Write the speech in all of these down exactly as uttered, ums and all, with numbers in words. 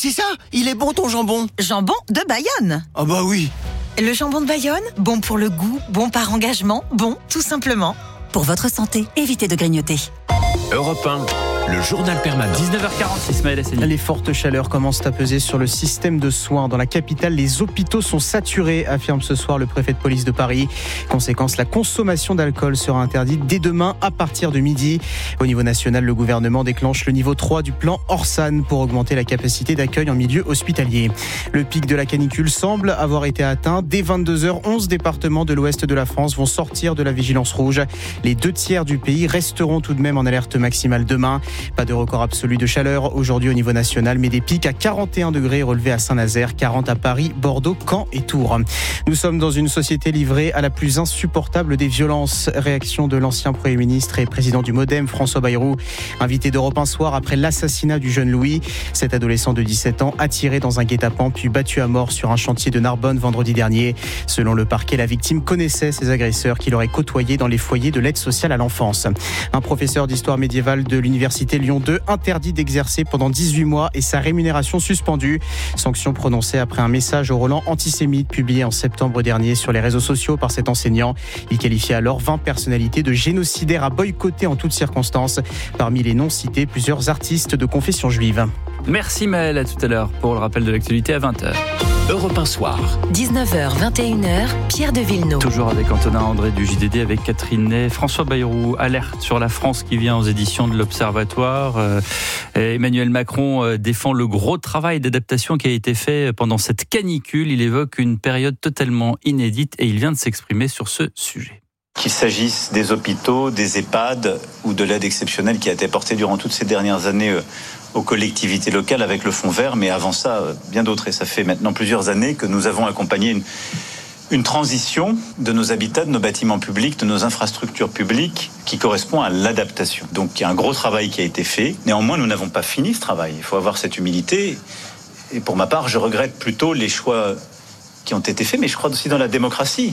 c'est ça. Il est bon ton jambon. Jambon de Bayonne. Ah bah oui. Le jambon de Bayonne, bon pour le goût, bon par engagement, bon tout simplement. Pour votre santé, évitez de grignoter. Europe un, le journal permanent. dix-neuf heures quarante-six, Maël Hassani. Les fortes chaleurs commencent à peser sur le système de soins. Dans la capitale, les hôpitaux sont saturés, affirme ce soir le préfet de police de Paris. Conséquence, la consommation d'alcool sera interdite dès demain à partir de midi. Au niveau national, le gouvernement déclenche le niveau trois du plan Orsan pour augmenter la capacité d'accueil en milieu hospitalier. Le pic de la canicule semble avoir été atteint. Dès vingt-deux heures, onze départements de l'ouest de la France vont sortir de la vigilance rouge. Les deux tiers du pays resteront tout de même en alerte maximale demain. Pas de record absolu de chaleur aujourd'hui au niveau national, mais des pics à quarante et un degrés relevés à Saint-Nazaire, quarante à Paris, Bordeaux, Caen et Tours. Nous sommes dans une société livrée à la plus insupportable des violences. Réaction de l'ancien Premier ministre et président du Modem, François Bayrou, invité d'Europe un soir après l'assassinat du jeune Louis. Cet adolescent de dix-sept ans attiré dans un guet-apens puis battu à mort sur un chantier de Narbonne vendredi dernier. Selon le parquet, la victime connaissait ses agresseurs qu'il aurait côtoyés dans les foyers de l'aide sociale à l'enfance. Un professeur d'histoire médiévale de l'université Lyon deux interdit d'exercer pendant dix-huit mois et sa rémunération suspendue. Sanction prononcée après un message au Roland antisémite publié en septembre dernier sur les réseaux sociaux par cet enseignant. Il qualifiait alors vingt personnalités de génocidaires à boycotter en toutes circonstances. Parmi les noms cités, plusieurs artistes de confession juive. Merci Maël, à tout à l'heure pour le rappel de l'actualité à vingt heures. Europe un soir. dix-neuf heures, vingt et une heures, Pierre de Villeneuve. Toujours avec Antonin André du J D D, avec Catherine Ney. François Bayrou, alerte sur la France qui vient aux éditions de l'Observatoire. Euh, Emmanuel Macron euh, défend le gros travail d'adaptation qui a été fait pendant cette canicule. Il évoque une période totalement inédite et il vient de s'exprimer sur ce sujet. Qu'il s'agisse des hôpitaux, des EHPAD ou de l'aide exceptionnelle qui a été apportée durant toutes ces dernières années aux collectivités locales avec le Fonds vert, mais avant ça, bien d'autres. Et ça fait maintenant plusieurs années que nous avons accompagné une, une transition de nos habitats, de nos bâtiments publics, de nos infrastructures publiques qui correspond à l'adaptation. Donc il y a un gros travail qui a été fait. Néanmoins, nous n'avons pas fini ce travail. Il faut avoir cette humilité. Et pour ma part, je regrette plutôt les choix qui ont été faits, mais je crois aussi dans la démocratie.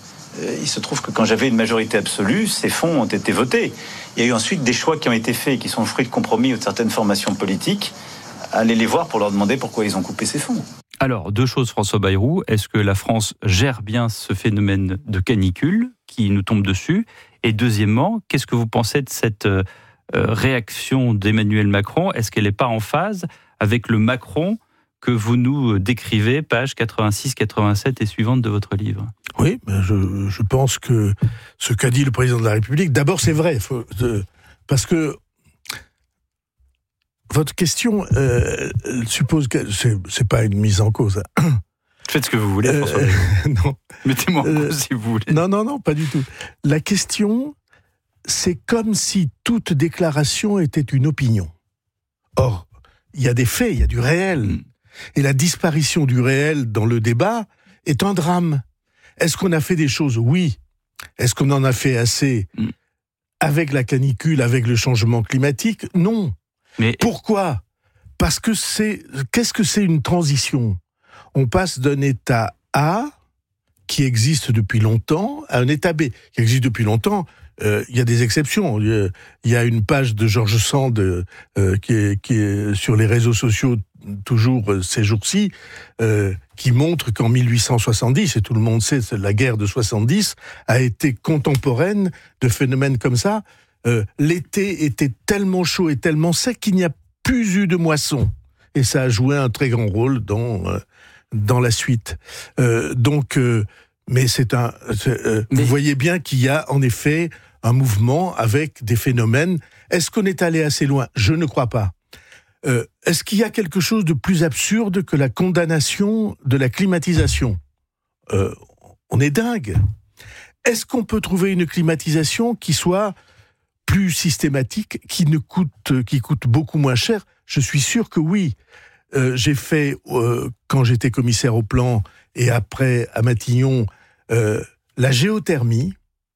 Il se trouve que quand j'avais une majorité absolue, ces fonds ont été votés. Il y a eu ensuite des choix qui ont été faits, qui sont le fruit de compromis ou de certaines formations politiques. Allez les voir pour leur demander pourquoi ils ont coupé ces fonds. Alors, deux choses, François Bayrou. Est-ce que la France gère bien ce phénomène de canicule qui nous tombe dessus ? Et deuxièmement, qu'est-ce que vous pensez de cette euh, réaction d'Emmanuel Macron ? Est-ce qu'elle n'est pas en phase avec le Macron que vous nous décrivez, pages quatre-vingt-six quatre-vingt-sept et suivantes de votre livre ? Oui, je, je pense que ce qu'a dit le président de la République, d'abord c'est vrai, faut, euh, parce que votre question euh, suppose que c'est, c'est pas une mise en cause. Faites ce que vous voulez, François. Euh, non. Mettez-moi en euh, cause si vous voulez. Non, non, non, pas du tout. La question, c'est comme si toute déclaration était une opinion. Or, il y a des faits, il y a du réel. Mm. Et la disparition du réel dans le débat est un drame. Est-ce qu'on a fait des choses ? Oui. Est-ce qu'on en a fait assez mm. avec la canicule, avec le changement climatique ? Non. Mais pourquoi ? Parce que c'est... Qu'est-ce que c'est une transition ? On passe d'un état A, qui existe depuis longtemps, à un état B, qui existe depuis longtemps. Euh, il y a des exceptions. Il y a une page de Georges Sand euh, qui, est, qui est sur les réseaux sociaux toujours euh, ces jours-ci, euh, qui montre qu'en mille huit cent soixante-dix, et tout le monde sait, la guerre de soixante-dix a été contemporaine de phénomènes comme ça. Euh, l'été était tellement chaud et tellement sec qu'il n'y a plus eu de moisson. Et ça a joué un très grand rôle dans, euh, dans la suite. Euh, donc, euh, mais c'est un... C'est, euh, mais... Vous voyez bien qu'il y a en effet un mouvement avec des phénomènes. Est-ce qu'on est allé assez loin ? Je ne crois pas. Euh, est-ce qu'il y a quelque chose de plus absurde que la condamnation de la climatisation ? euh, On est dingue. Est-ce qu'on peut trouver une climatisation qui soit plus systématique, qui ne coûte, qui coûte beaucoup moins cher ? Je suis sûr que oui. Euh, j'ai fait, euh, quand j'étais commissaire au plan et après à Matignon, euh, la géothermie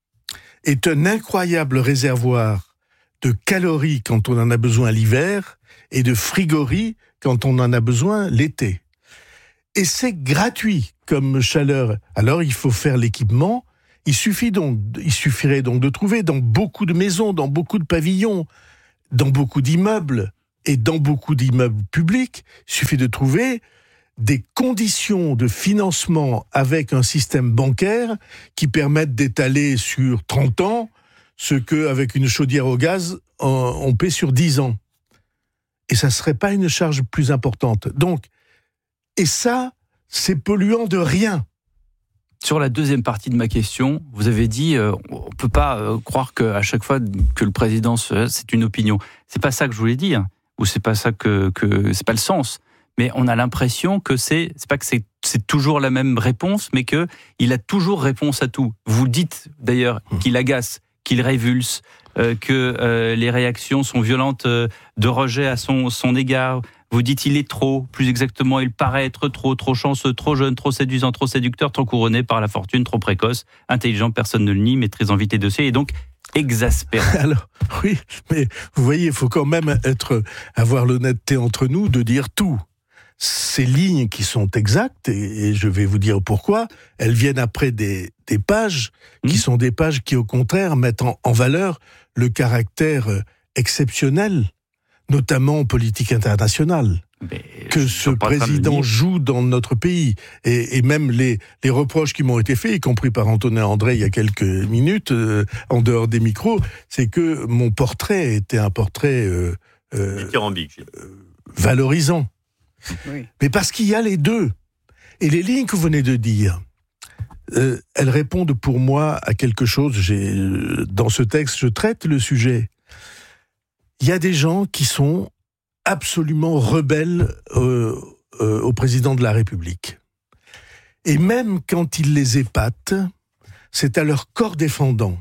est un incroyable réservoir de calories quand on en a besoin l'hiver et de frigories quand on en a besoin l'été. Et c'est gratuit comme chaleur. Alors il faut faire l'équipement. Il suffit donc, il suffirait donc de trouver dans beaucoup de maisons, dans beaucoup de pavillons, dans beaucoup d'immeubles, et dans beaucoup d'immeubles publics, il suffit de trouver des conditions de financement avec un système bancaire qui permettent d'étaler sur trente ans ce qu'avec une chaudière au gaz, on paie sur dix ans. Et ça ne serait pas une charge plus importante. Donc, et ça, c'est polluant de rien. Sur la deuxième partie de ma question, vous avez dit euh, on ne peut pas euh, croire qu'à chaque fois que le président se, c'est une opinion. C'est pas ça que je voulais dire, ou c'est pas ça que, que c'est pas le sens. Mais on a l'impression que c'est c'est pas que c'est c'est toujours la même réponse, mais que il a toujours réponse à tout. Vous dites d'ailleurs qu'il agace, qu'il révulse, euh, que euh, les réactions sont violentes euh, de rejet à son son égard. Vous dites il est trop, plus exactement, il paraît être trop, trop chanceux, trop jeune, trop séduisant, trop séducteur, trop couronné par la fortune, trop précoce, intelligent, personne ne le nie, maîtrisant vite et dossier, et donc exaspérant. Alors, oui, mais vous voyez, il faut quand même être, avoir l'honnêteté entre nous de dire tout. Ces lignes qui sont exactes, et, et je vais vous dire pourquoi, elles viennent après des, des pages qui mmh. sont des pages qui, au contraire, mettent en, en valeur le caractère exceptionnel, notamment en politique internationale, mais que ce président joue dans notre pays. Et, et même les, les reproches qui m'ont été faits, y compris par Antonin André il y a quelques minutes, euh, en dehors des micros, c'est que mon portrait était un portrait euh, euh, euh, valorisant. Oui. Mais parce qu'il y a les deux. Et les lignes que vous venez de dire, euh, elles répondent pour moi à quelque chose. J'ai, euh, dans ce texte, je traite le sujet. Il y a des gens qui sont absolument rebelles euh, euh, au président de la République. Et même quand il les épate, c'est à leur corps défendant.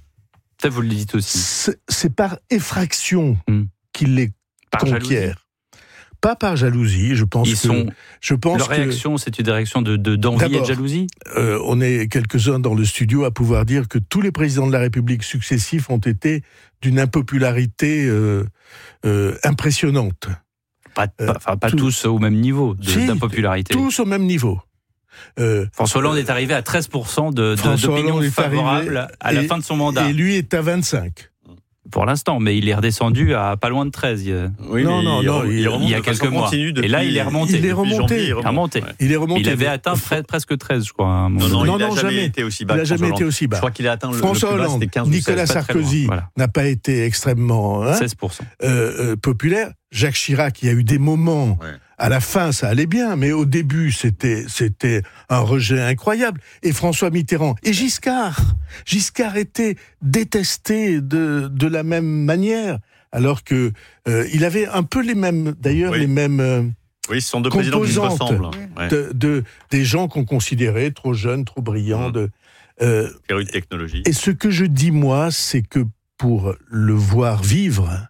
Ça, vous le dites aussi. C'est, c'est par effraction mmh. qu'il les par conquiert. Jalousie. Pas par jalousie, je pense Ils que... Sont... Je pense leur réaction, que, c'est une réaction de, de, d'envie et de jalousie euh, on est quelques-uns dans le studio à pouvoir dire que tous les présidents de la République successifs ont été d'une impopularité euh, euh, impressionnante. Pas, pas, enfin, pas tout, tous au même niveau de, si, d'impopularité. Tous au même niveau. Euh, François Hollande euh, est arrivé à treize pour cent de, de, d'opinion favorable à la et, fin de son mandat. Et lui est à vingt-cinq. Pour l'instant, mais il est redescendu à pas loin de treize. Oui, non, non, non, il, il, remonte il y a quelques mois. Depuis, et là, il est remonté. Il est remonté. Il est remonté. Il est remonté. Il avait atteint pre- presque treize, je crois. Un non, non, non, il n'a non, jamais, jamais été aussi bas. Il n'a jamais été aussi bas. Je crois qu'il a atteint le, François le plus bas, Hollande, c'était quinze Nicolas ou seize, Sarkozy voilà. n'a pas été extrêmement hein, seize pour cent euh, euh, populaire. Jacques Chirac, il y a eu des moments... Ouais. À la fin, ça allait bien, mais au début, c'était, c'était un rejet incroyable. Et François Mitterrand, et Giscard, Giscard était détesté de, de la même manière, alors que euh, il avait un peu les mêmes, d'ailleurs, oui. les mêmes euh, oui, ce sont deux présidents qui se ressemblent. Ouais. De, de, des gens qu'on considérait trop jeunes, trop brillants. Mmh. De, euh, Féru de technologie. Et ce que je dis, moi, c'est que pour le voir vivre...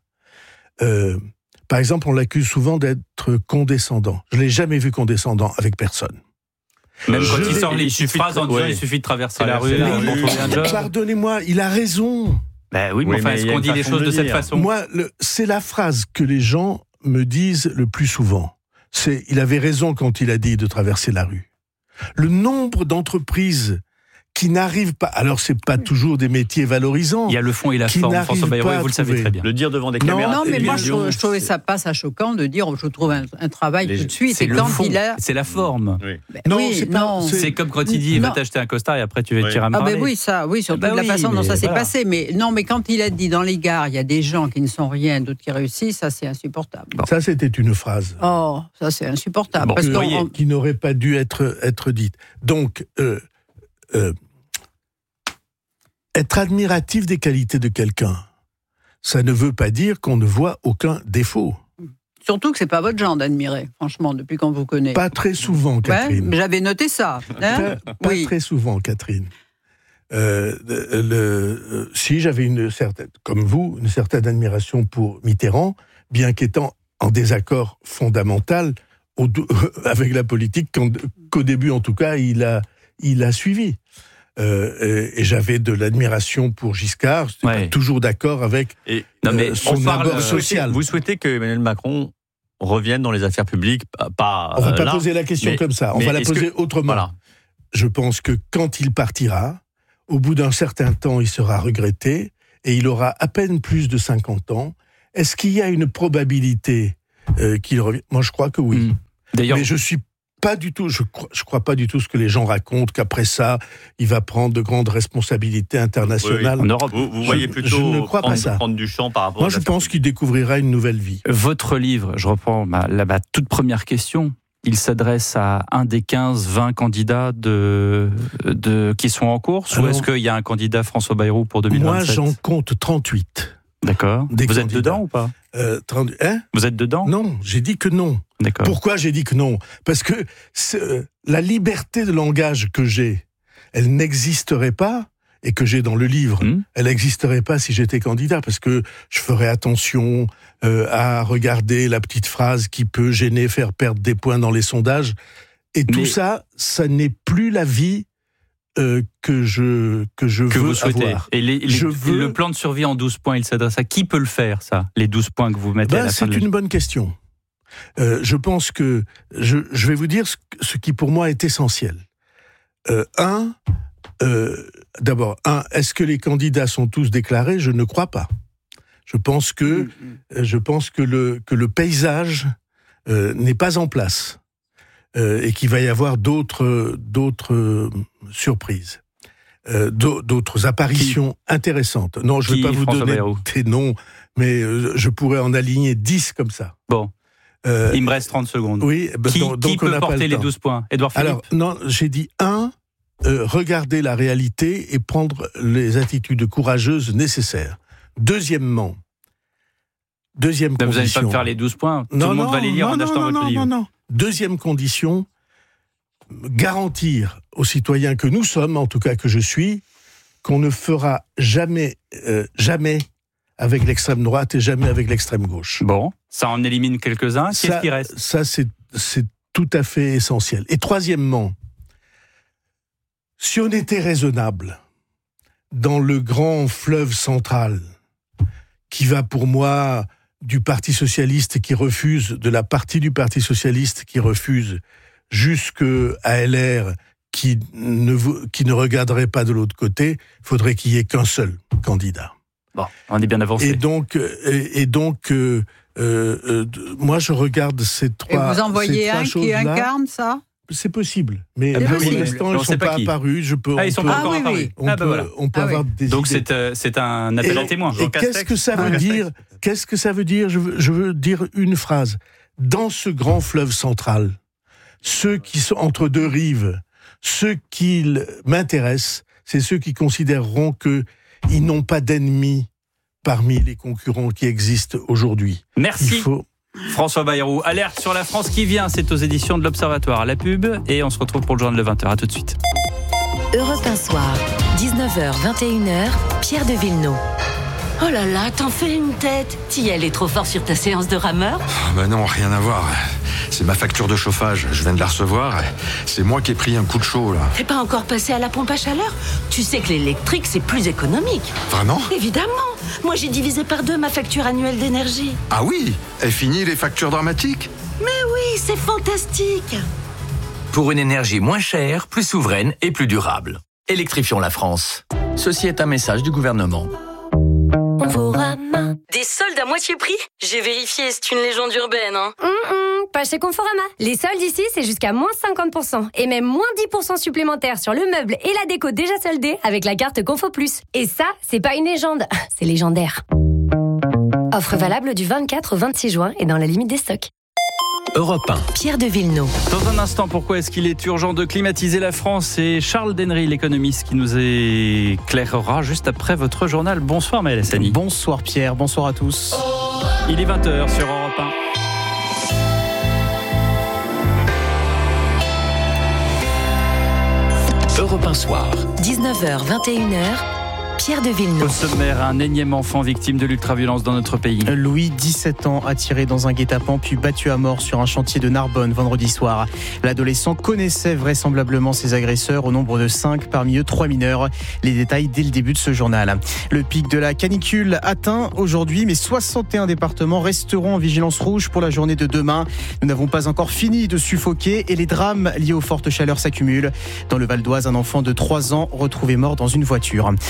Euh, Par exemple, on l'accuse souvent d'être condescendant. Je ne l'ai jamais vu condescendant avec personne. Même quand il sort les phrases en disant il suffit de traverser la rue pour trouver un job. Pardonnez-moi, il a raison. Ben oui, mais oui, enfin, mais est-ce qu'on dit les choses de, de cette façon ? Moi, le, c'est la phrase que les gens me disent le plus souvent. C'est, il avait raison quand il a dit de traverser la rue. Le nombre d'entreprises qui n'arrivent pas... Alors, c'est pas toujours des métiers valorisants. Il y a le fond et la forme, François Bayrou, vous le savez très bien. Le dire devant des caméras... Non, mais moi, je, je trouvais ça pas ça choquant de dire je trouve un, un travail les, tout de suite. C'est et le quand fond, il a... c'est la forme. Oui. Ben, non, oui, c'est, pas, non. C'est... c'est comme quand il dit, va t'acheter un costard et après tu vas oui. te tirer à me ah parler. ben oui, ça, oui, surtout bah de la oui, façon dont ça s'est voilà. passé. Mais non, mais quand il a dit dans les gares, il y a des gens qui ne sont rien, d'autres qui réussissent, ça c'est insupportable. Bon. Ça, c'était une phrase. Oh, ça c'est insupportable. Bon, parce que, qu'on, qui n'aurait pas dû être, être dite. Donc... Euh, euh, Être admiratif des qualités de quelqu'un, ça ne veut pas dire qu'on ne voit aucun défaut. Surtout que c'est pas votre genre d'admirer, franchement, depuis qu'on vous connaît. Pas très souvent, Catherine. Ouais, j'avais noté ça. Hein pas pas oui. très souvent, Catherine. Euh, le, le, euh, si j'avais une certaine, comme vous, une certaine admiration pour Mitterrand, bien qu'étant en désaccord fondamental au, avec la politique, qu'au début, en tout cas, il a, il a suivi. Euh, et, et j'avais de l'admiration pour Giscard, je n'étais ouais. pas toujours d'accord avec et, non, mais euh, son abord social. Vous souhaitez que Emmanuel Macron revienne dans les affaires publiques, pas On ne va pas là, poser la question mais, comme ça, on va la poser que, autrement. Voilà. Je pense que quand il partira, au bout d'un certain temps, il sera regretté, et il aura à peine plus de cinquante ans, est-ce qu'il y a une probabilité euh, qu'il revienne ? Moi, je crois que oui. Mmh. D'ailleurs, mais je suis pas du tout, je crois, je crois pas du tout ce que les gens racontent, qu'après ça, il va prendre de grandes responsabilités internationales. Oui, oui. En Europe, vous, vous voyez je, plutôt je ne crois prendre, pas ça. prendre du champ par rapport Moi, à je pense qu'il découvrira une nouvelle vie. Votre livre, je reprends ma, la, ma toute première question, il s'adresse à un des quinze vingt candidats de, de, qui sont en course. Alors, ou est-ce qu'il y a un candidat François Bayrou pour deux mille vingt-sept ? Moi, j'en compte trente-huit. D'accord. Vous candidats. êtes dedans ou pas euh, trente, hein Vous êtes dedans ? Non, j'ai dit que non. D'accord. Pourquoi j'ai dit que non ? Parce que euh, la liberté de langage que j'ai, elle n'existerait pas, et que j'ai dans le livre, mmh. elle n'existerait pas si j'étais candidat, parce que je ferais attention euh, à regarder la petite phrase qui peut gêner, faire perdre des points dans les sondages. Et Mais... tout ça, ça n'est plus la vie euh, que je, que je que veux vous souhaitez. avoir. Et les, les, je veux... le plan de survie en douze points, il s'adresse à qui peut le faire, ça ? Les douze points que vous mettez ben, à la fin c'est de une bonne question. Euh, je pense que je, je vais vous dire ce, ce qui pour moi est essentiel. Euh, un, euh, d'abord, un, est-ce que les candidats sont tous déclarés ? Je ne crois pas. Je pense que, mmh, mmh. je pense que le que le paysage euh, n'est pas en place euh, et qu'il va y avoir d'autres d'autres euh, surprises, euh, d'autres apparitions qui, intéressantes. Non, je ne vais pas vous François donner Bayrou. Des noms, mais euh, je pourrais en aligner dix comme ça. Bon. Euh, Il me reste trente secondes. Oui, bah, qui, donc, qui donc peut porter les douze points ? Édouard Philippe ? Alors, non, j'ai dit un, euh, regarder la réalité et prendre les attitudes courageuses nécessaires. Deuxièmement, deuxième ben condition... Vous n'allez pas me faire les douze points ? Tout non, le monde non, va les lire non, en non, achetant non, votre non, livre. Non, non, Deuxième condition, garantir aux citoyens que nous sommes, en tout cas que je suis, qu'on ne fera jamais, euh, jamais avec l'extrême droite et jamais avec l'extrême gauche. Bon, ça en élimine quelques-uns. Qu'est-ce ça, qui reste ? Ça, c'est, c'est tout à fait essentiel. Et troisièmement, si on était raisonnable dans le grand fleuve central qui va pour moi du Parti socialiste qui refuse, de la partie du Parti socialiste qui refuse, jusqu'à L R qui ne, qui ne regarderait pas de l'autre côté, il faudrait qu'il y ait qu'un seul candidat. Bon, on est bien avancé. Et donc, et, et donc euh, euh, moi je regarde ces trois, et vous envoyez un qui incarne ça ? C'est possible, mais c'est pour possible. l'instant, ils ne sont pas, pas apparus. Je peux, ah, ils sont pas encore apparus. On peut, voilà. on peut ah, avoir oui. des Donc idées. c'est, euh, c'est un appel et, à témoins. Et qu'est-ce que ça veut dire ? Qu'est-ce que ça veut dire ? je veux, je veux dire une phrase. Dans ce grand fleuve central, ceux qui sont entre deux rives, ceux qui m'intéressent, c'est ceux qui considéreront qu'ils n'ont pas d'ennemis parmi les concurrents qui existent aujourd'hui. Merci. Il faut... François Bayrou, alerte sur la France qui vient, c'est aux éditions de l'Observatoire. La pub, et on se retrouve pour le journal de vingt heures. À tout de suite. Europe un soir, dix-neuf heures vingt et une heures, Pierre de Villeneuve. Oh là là, t'en fais une tête. T'y allais trop fort sur ta séance de rameur ? Oh bah non, rien à voir. C'est ma facture de chauffage, je viens de la recevoir. C'est moi qui ai pris un coup de chaud, là. T'es pas encore passé à la pompe à chaleur ? Tu sais que l'électrique, c'est plus économique. Vraiment ? Évidemment. Moi, j'ai divisé par deux ma facture annuelle d'énergie. Ah oui ? Et fini les factures dramatiques ? Mais oui, c'est fantastique. Pour une énergie moins chère, plus souveraine et plus durable. Électrifions la France. Ceci est un message du gouvernement. Conforama. Des soldes à moitié prix ? J'ai vérifié, c'est une légende urbaine. Hein. Mmh, pas chez Conforama. Les soldes ici, c'est jusqu'à moins cinquante pour cent. Et même moins dix pour cent supplémentaires sur le meuble et la déco déjà soldée avec la carte Confo Plus. Et ça, c'est pas une légende, c'est légendaire. Offre valable du vingt-quatre au vingt-six juin et dans la limite des stocks. Europe un. Pierre de Villeneuve. Dans un instant, pourquoi est-ce qu'il est urgent de climatiser la France ? C'est Charles Dennery, l'économiste, qui nous éclairera juste après votre journal. Bonsoir Maël Hassani. Bonsoir Pierre, bonsoir à tous. Il est vingt heures sur Europe un. Europe un soir. dix-neuf heures vingt et une heures. Pierre de Villeneuve. Au sommaire, un énième enfant victime de l'ultraviolence dans notre pays. Louis, dix-sept ans, a tiré dans un guet-apens puis battu à mort sur un chantier de Narbonne vendredi soir. L'adolescent connaissait vraisemblablement ses agresseurs au nombre de cinq, parmi eux trois mineurs. Les détails dès le début de ce journal. Le pic de la canicule atteint aujourd'hui, mais soixante et un départements resteront en vigilance rouge pour la journée de demain. Nous n'avons pas encore fini de suffoquer et les drames liés aux fortes chaleurs s'accumulent. Dans le Val d'Oise, un enfant de trois ans retrouvé mort dans une voiture. Dans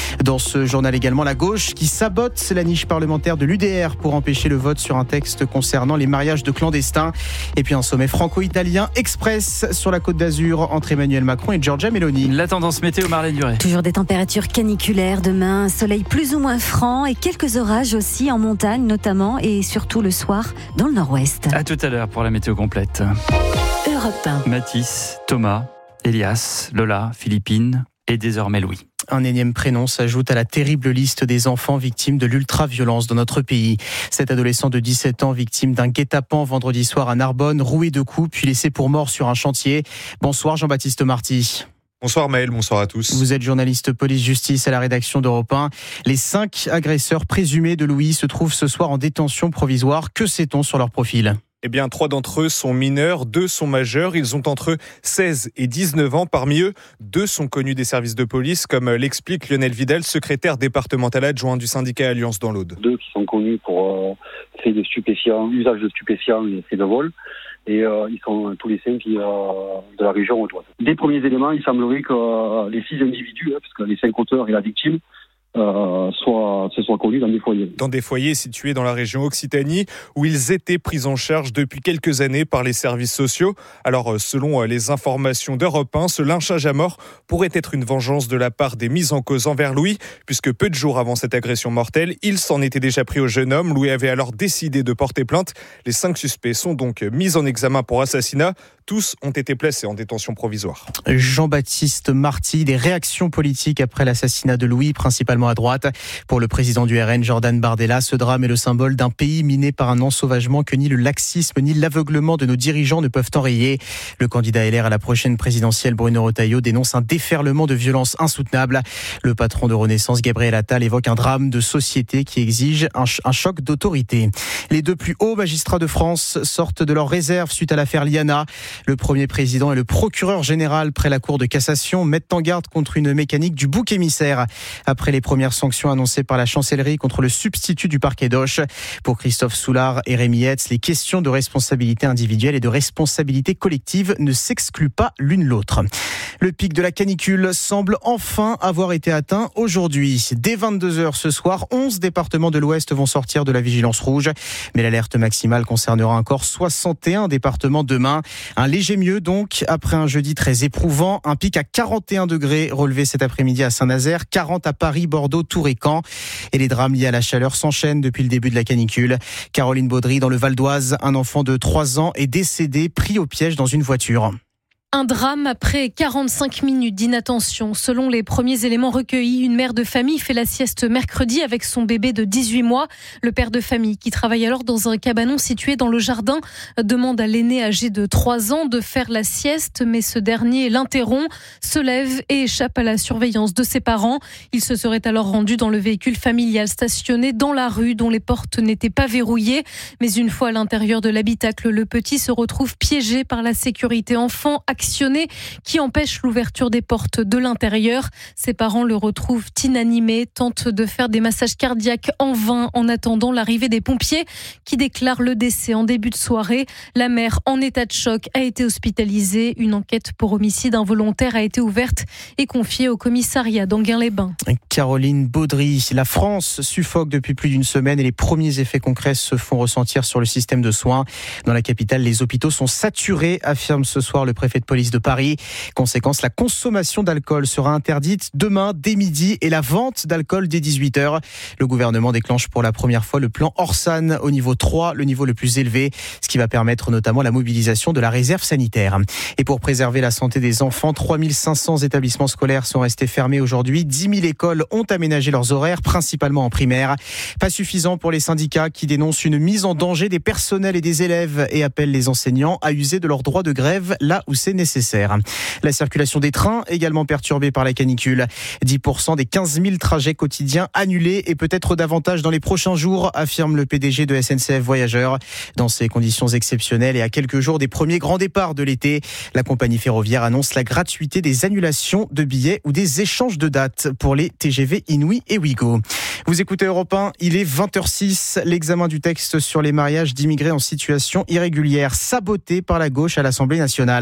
ce journal également, la gauche qui sabote la niche parlementaire de l'U D R pour empêcher le vote sur un texte concernant les mariages de clandestins. Et puis un sommet franco-italien express sur la Côte d'Azur entre Emmanuel Macron et Giorgia Meloni. La tendance météo, Marlène Duré. Toujours des températures caniculaires demain, un soleil plus ou moins franc et quelques orages aussi en montagne notamment et surtout le soir dans le nord-ouest. À tout à l'heure pour la météo complète. Europe un. Mathis, Thomas, Elias, Lola, Philippine et désormais Louis. Un énième prénom s'ajoute à la terrible liste des enfants victimes de l'ultra-violence dans notre pays. Cet adolescent de dix-sept ans, victime d'un guet-apens vendredi soir à Narbonne, roué de coups puis laissé pour mort sur un chantier. Bonsoir Jean-Baptiste Marty. Bonsoir Maël, bonsoir à tous. Vous êtes journaliste police-justice à la rédaction d'Europe un. Les cinq agresseurs présumés de Louis se trouvent ce soir en détention provisoire. Que sait-on sur leur profil ? Eh bien, trois d'entre eux sont mineurs, deux sont majeurs. Ils ont entre seize et dix-neuf ans. Parmi eux, deux sont connus des services de police, comme l'explique Lionel Vidal, secrétaire départemental adjoint du syndicat Alliance dans l'Aude. Deux qui sont connus pour euh, faits de stupéfiants, usage de stupéfiants et faits de vol. Et euh, ils sont tous les cinq euh, de la région audoise. Des premiers éléments, il semblerait que euh, les six individus, hein, parce que les cinq auteurs et la victime, Euh, soit, se soient connus dans des foyers. Dans des foyers situés dans la région Occitanie, où ils étaient pris en charge depuis quelques années par les services sociaux. Alors, selon les informations d'Europe un, ce lynchage à mort pourrait être une vengeance de la part des mises en cause envers Louis, puisque peu de jours avant cette agression mortelle, il s'en était déjà pris au jeune homme. Louis avait alors décidé de porter plainte. Les cinq suspects sont donc mis en examen pour assassinat. Tous ont été placés en détention provisoire. Jean-Baptiste Marty, des réactions politiques après l'assassinat de Louis, principalement à droite. Pour le président du R N, Jordan Bardella, ce drame est le symbole d'un pays miné par un ensauvagement que ni le laxisme ni l'aveuglement de nos dirigeants ne peuvent enrayer. Le candidat L R à la prochaine présidentielle, Bruno Retailleau, dénonce un déferlement de violence insoutenable. Le patron de Renaissance, Gabriel Attal, évoque un drame de société qui exige un, ch- un choc d'autorité. Les deux plus hauts magistrats de France sortent de leur réserve suite à l'affaire Liana. Le premier président et le procureur général près la Cour de cassation mettent en garde contre une mécanique du bouc émissaire. Après les premières sanctions annoncées par la chancellerie contre le substitut du parquet d'Auch. Pour Christophe Soulard et Rémi Hetz, les questions de responsabilité individuelle et de responsabilité collective ne s'excluent pas l'une l'autre. Le pic de la canicule semble enfin avoir été atteint aujourd'hui. Dès vingt-deux heures ce soir, onze départements de l'Ouest vont sortir de la vigilance rouge. Mais l'alerte maximale concernera encore soixante et un départements demain. Un léger mieux donc, après un jeudi très éprouvant. Un pic à quarante et un degrés relevé cet après-midi à Saint-Nazaire, quarante à Paris, Bordeaux, Tours et Caen. Et les drames liés à la chaleur s'enchaînent depuis le début de la canicule. Caroline Baudry, dans le Val d'Oise, un enfant de trois ans est décédé, pris au piège dans une voiture. Un drame après quarante-cinq minutes d'inattention. Selon les premiers éléments recueillis, une mère de famille fait la sieste mercredi avec son bébé de dix-huit mois. Le père de famille, qui travaille alors dans un cabanon situé dans le jardin, demande à l'aîné âgé de trois ans de faire la sieste, mais ce dernier l'interrompt, se lève et échappe à la surveillance de ses parents. Il se serait alors rendu dans le véhicule familial stationné dans la rue dont les portes n'étaient pas verrouillées. Mais une fois à l'intérieur de l'habitacle, le petit se retrouve piégé par la sécurité enfant actionné qui empêche l'ouverture des portes de l'intérieur. Ses parents le retrouvent inanimé, tentent de faire des massages cardiaques en vain en attendant l'arrivée des pompiers qui déclarent le décès en début de soirée. La mère, en état de choc, a été hospitalisée. Une enquête pour homicide involontaire a été ouverte et confiée au commissariat d'Enghien-les-Bains. Caroline Baudry, la France suffoque depuis plus d'une semaine et les premiers effets concrets se font ressentir sur le système de soins. Dans la capitale, les hôpitaux sont saturés, affirme ce soir le préfet de police de Paris. Conséquence, la consommation d'alcool sera interdite demain dès midi et la vente d'alcool dès dix-huit heures. Le gouvernement déclenche pour la première fois le plan Orsan au niveau trois, le niveau le plus élevé, ce qui va permettre notamment la mobilisation de la réserve sanitaire. Et pour préserver la santé des enfants, trois mille cinq cents établissements scolaires sont restés fermés aujourd'hui. dix mille écoles ont aménagé leurs horaires, principalement en primaire. Pas suffisant pour les syndicats qui dénoncent une mise en danger des personnels et des élèves et appellent les enseignants à user de leur droit de grève là où c'est nécessaire. La circulation des trains également perturbée par la canicule. dix pour cent des quinze mille trajets quotidiens annulés et peut-être davantage dans les prochains jours, affirme le P D G de S N C F Voyageurs. Dans ces conditions exceptionnelles et à quelques jours des premiers grands départs de l'été, la compagnie ferroviaire annonce la gratuité des annulations de billets ou des échanges de dates pour les T G V Inouï et Ouigo. Vous écoutez Europe un, il est vingt heures six. L'examen du texte sur les mariages d'immigrés en situation irrégulière, saboté par la gauche à l'Assemblée nationale.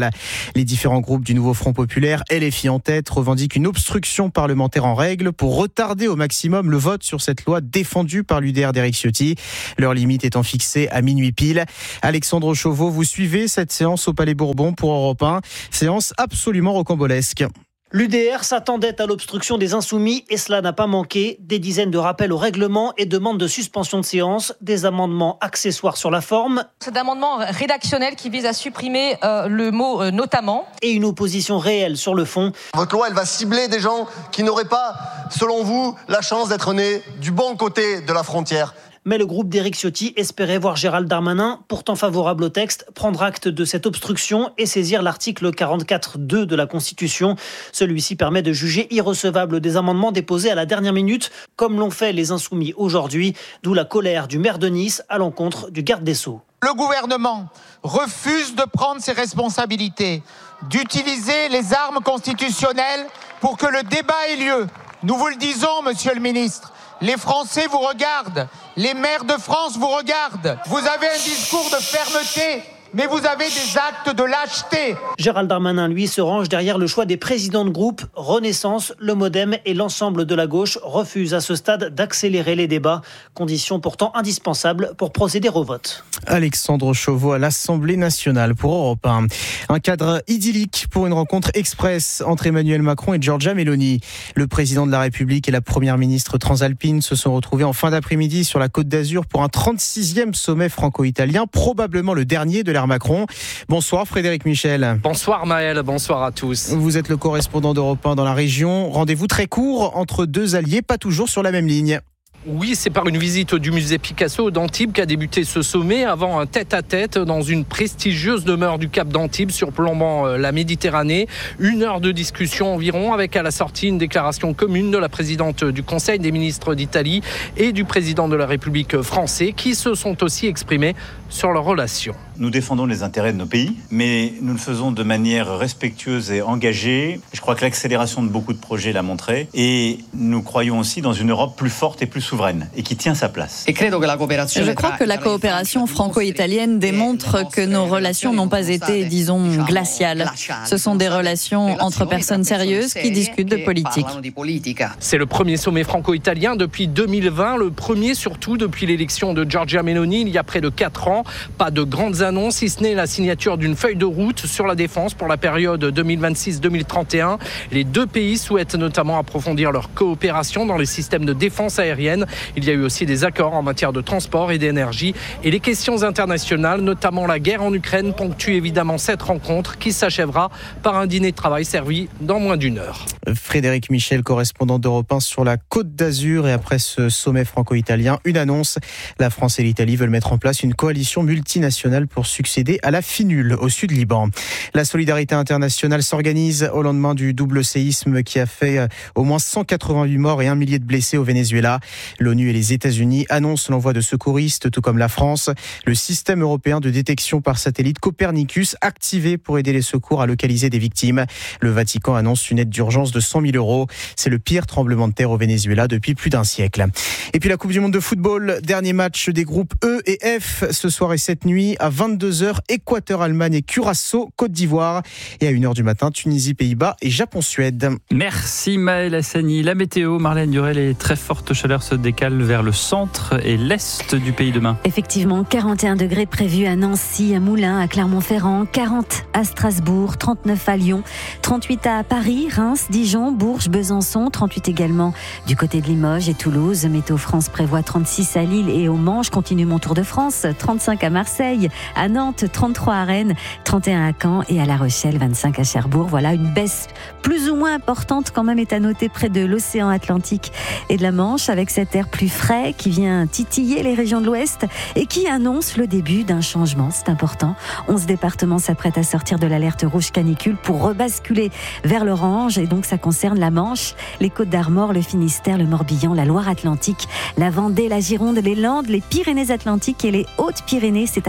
Les différents groupes du nouveau Front populaire, L F I en tête, revendiquent une obstruction parlementaire en règle pour retarder au maximum le vote sur cette loi défendue par l'U D R d'Éric Ciotti. Leur limite étant fixée à minuit pile. Alexandre Chauveau, vous suivez cette séance au Palais Bourbon pour Europe un. Séance absolument rocambolesque. L'U D R s'attendait à l'obstruction des Insoumis et cela n'a pas manqué. Des dizaines de rappels au règlement et demandes de suspension de séance, des amendements accessoires sur la forme. C'est un amendement rédactionnel qui vise à supprimer euh, le mot euh, notamment. Et une opposition réelle sur le fond. Votre loi, elle va cibler des gens qui n'auraient pas, selon vous, la chance d'être nés du bon côté de la frontière. Mais le groupe d'Éric Ciotti espérait voir Gérald Darmanin, pourtant favorable au texte, prendre acte de cette obstruction et saisir l'article quarante-quatre deux de la Constitution. Celui-ci permet de juger irrecevable des amendements déposés à la dernière minute, comme l'ont fait les Insoumis aujourd'hui, d'où la colère du maire de Nice à l'encontre du garde des Sceaux. Le gouvernement refuse de prendre ses responsabilités, d'utiliser les armes constitutionnelles pour que le débat ait lieu. Nous vous le disons, monsieur le ministre. Les Français vous regardent, les maires de France vous regardent. Vous avez un discours de fermeté, mais vous avez des actes de lâcheté. Gérald Darmanin, lui, se range derrière le choix des présidents de groupe. Renaissance, le MoDem et l'ensemble de la gauche refusent à ce stade d'accélérer les débats, condition pourtant indispensable pour procéder au vote. Alexandre Chauveau à l'Assemblée nationale pour Europe un. Un cadre idyllique pour une rencontre express entre Emmanuel Macron et Giorgia Meloni. Le président de la République et la première ministre transalpine se sont retrouvés en fin d'après-midi sur la Côte d'Azur pour un trente-sixième sommet franco-italien, probablement le dernier de l'ère Macron. Bonsoir Frédéric Michel. Bonsoir Maël, bonsoir à tous. Vous êtes le correspondant d'Europe un dans la région. Rendez-vous très court entre deux alliés, pas toujours sur la même ligne. Oui, c'est par une visite du musée Picasso d'Antibes qu'a débuté ce sommet avant un tête-à-tête dans une prestigieuse demeure du Cap d'Antibes surplombant la Méditerranée. Une heure de discussion environ avec à la sortie une déclaration commune de la présidente du Conseil des ministres d'Italie et du président de la République français qui se sont aussi exprimés sur leurs relations. Nous défendons les intérêts de nos pays, mais nous le faisons de manière respectueuse et engagée. Je crois que l'accélération de beaucoup de projets l'a montré. Et nous croyons aussi dans une Europe plus forte et plus souveraine, et qui tient sa place. Je crois que la coopération franco-italienne démontre que nos relations n'ont pas été, disons, glaciales. Ce sont des relations entre personnes sérieuses qui discutent de politique. C'est le premier sommet franco-italien depuis deux mille vingt, le premier surtout depuis l'élection de Giorgia Meloni il y a près de quatre ans. Pas de grandes annonce, si ce n'est la signature d'une feuille de route sur la défense pour la période deux mille vingt-six deux mille trente et un. Les deux pays souhaitent notamment approfondir leur coopération dans les systèmes de défense aérienne. Il y a eu aussi des accords en matière de transport et d'énergie. Et les questions internationales, notamment la guerre en Ukraine, ponctuent évidemment cette rencontre qui s'achèvera par un dîner de travail servi dans moins d'une heure. Frédéric Michel, correspondant d'Europe un sur la Côte d'Azur. Et après ce sommet franco-italien, une annonce. La France et l'Italie veulent mettre en place une coalition multinationale pour succéder à la FINUL au sud Liban. La solidarité internationale s'organise au lendemain du double séisme qui a fait au moins cent quatre-vingt-huit morts et un millier de blessés au Venezuela. L'ONU et les États-Unis annoncent l'envoi de secouristes, tout comme la France. Le système européen de détection par satellite Copernicus activé pour aider les secours à localiser des victimes. Le Vatican annonce une aide d'urgence de cent mille euros. C'est le pire tremblement de terre au Venezuela depuis plus d'un siècle. Et puis la Coupe du Monde de football, dernier match des groupes E et F ce soir et cette nuit à vingt-deux heures, Équateur, Allemagne et Curaçao, Côte d'Ivoire. Et à une heure du matin, Tunisie, Pays-Bas et Japon, Suède. Merci Maël Hassani. La météo, Marlène Durel, les très fortes chaleurs se décalent vers le centre et l'est du pays demain. Effectivement, quarante et un degrés prévus à Nancy, à Moulins, à Clermont-Ferrand, quarante à Strasbourg, trente-neuf à Lyon, trente-huit à Paris, Reims, Dijon, Bourges, Besançon, trente-huit également du côté de Limoges et Toulouse. Météo France prévoit trente-six à Lille et au Mans. Je continue mon tour de France, trente-cinq à Marseille, à Nantes, trente-trois à Rennes, trente et un à Caen et à La Rochelle, vingt-cinq à Cherbourg. Voilà, une baisse plus ou moins importante quand même est à noter près de l'océan Atlantique et de la Manche, avec cet air plus frais qui vient titiller les régions de l'Ouest et qui annonce le début d'un changement. C'est important. onze départements s'apprêtent à sortir de l'alerte rouge canicule pour rebasculer vers l'orange, et donc ça concerne la Manche, les Côtes d'Armor, le Finistère, le Morbihan, la Loire-Atlantique, la Vendée, la Gironde, les Landes, les Pyrénées-Atlantiques et les Hautes-Pyrénées. C'est à partir de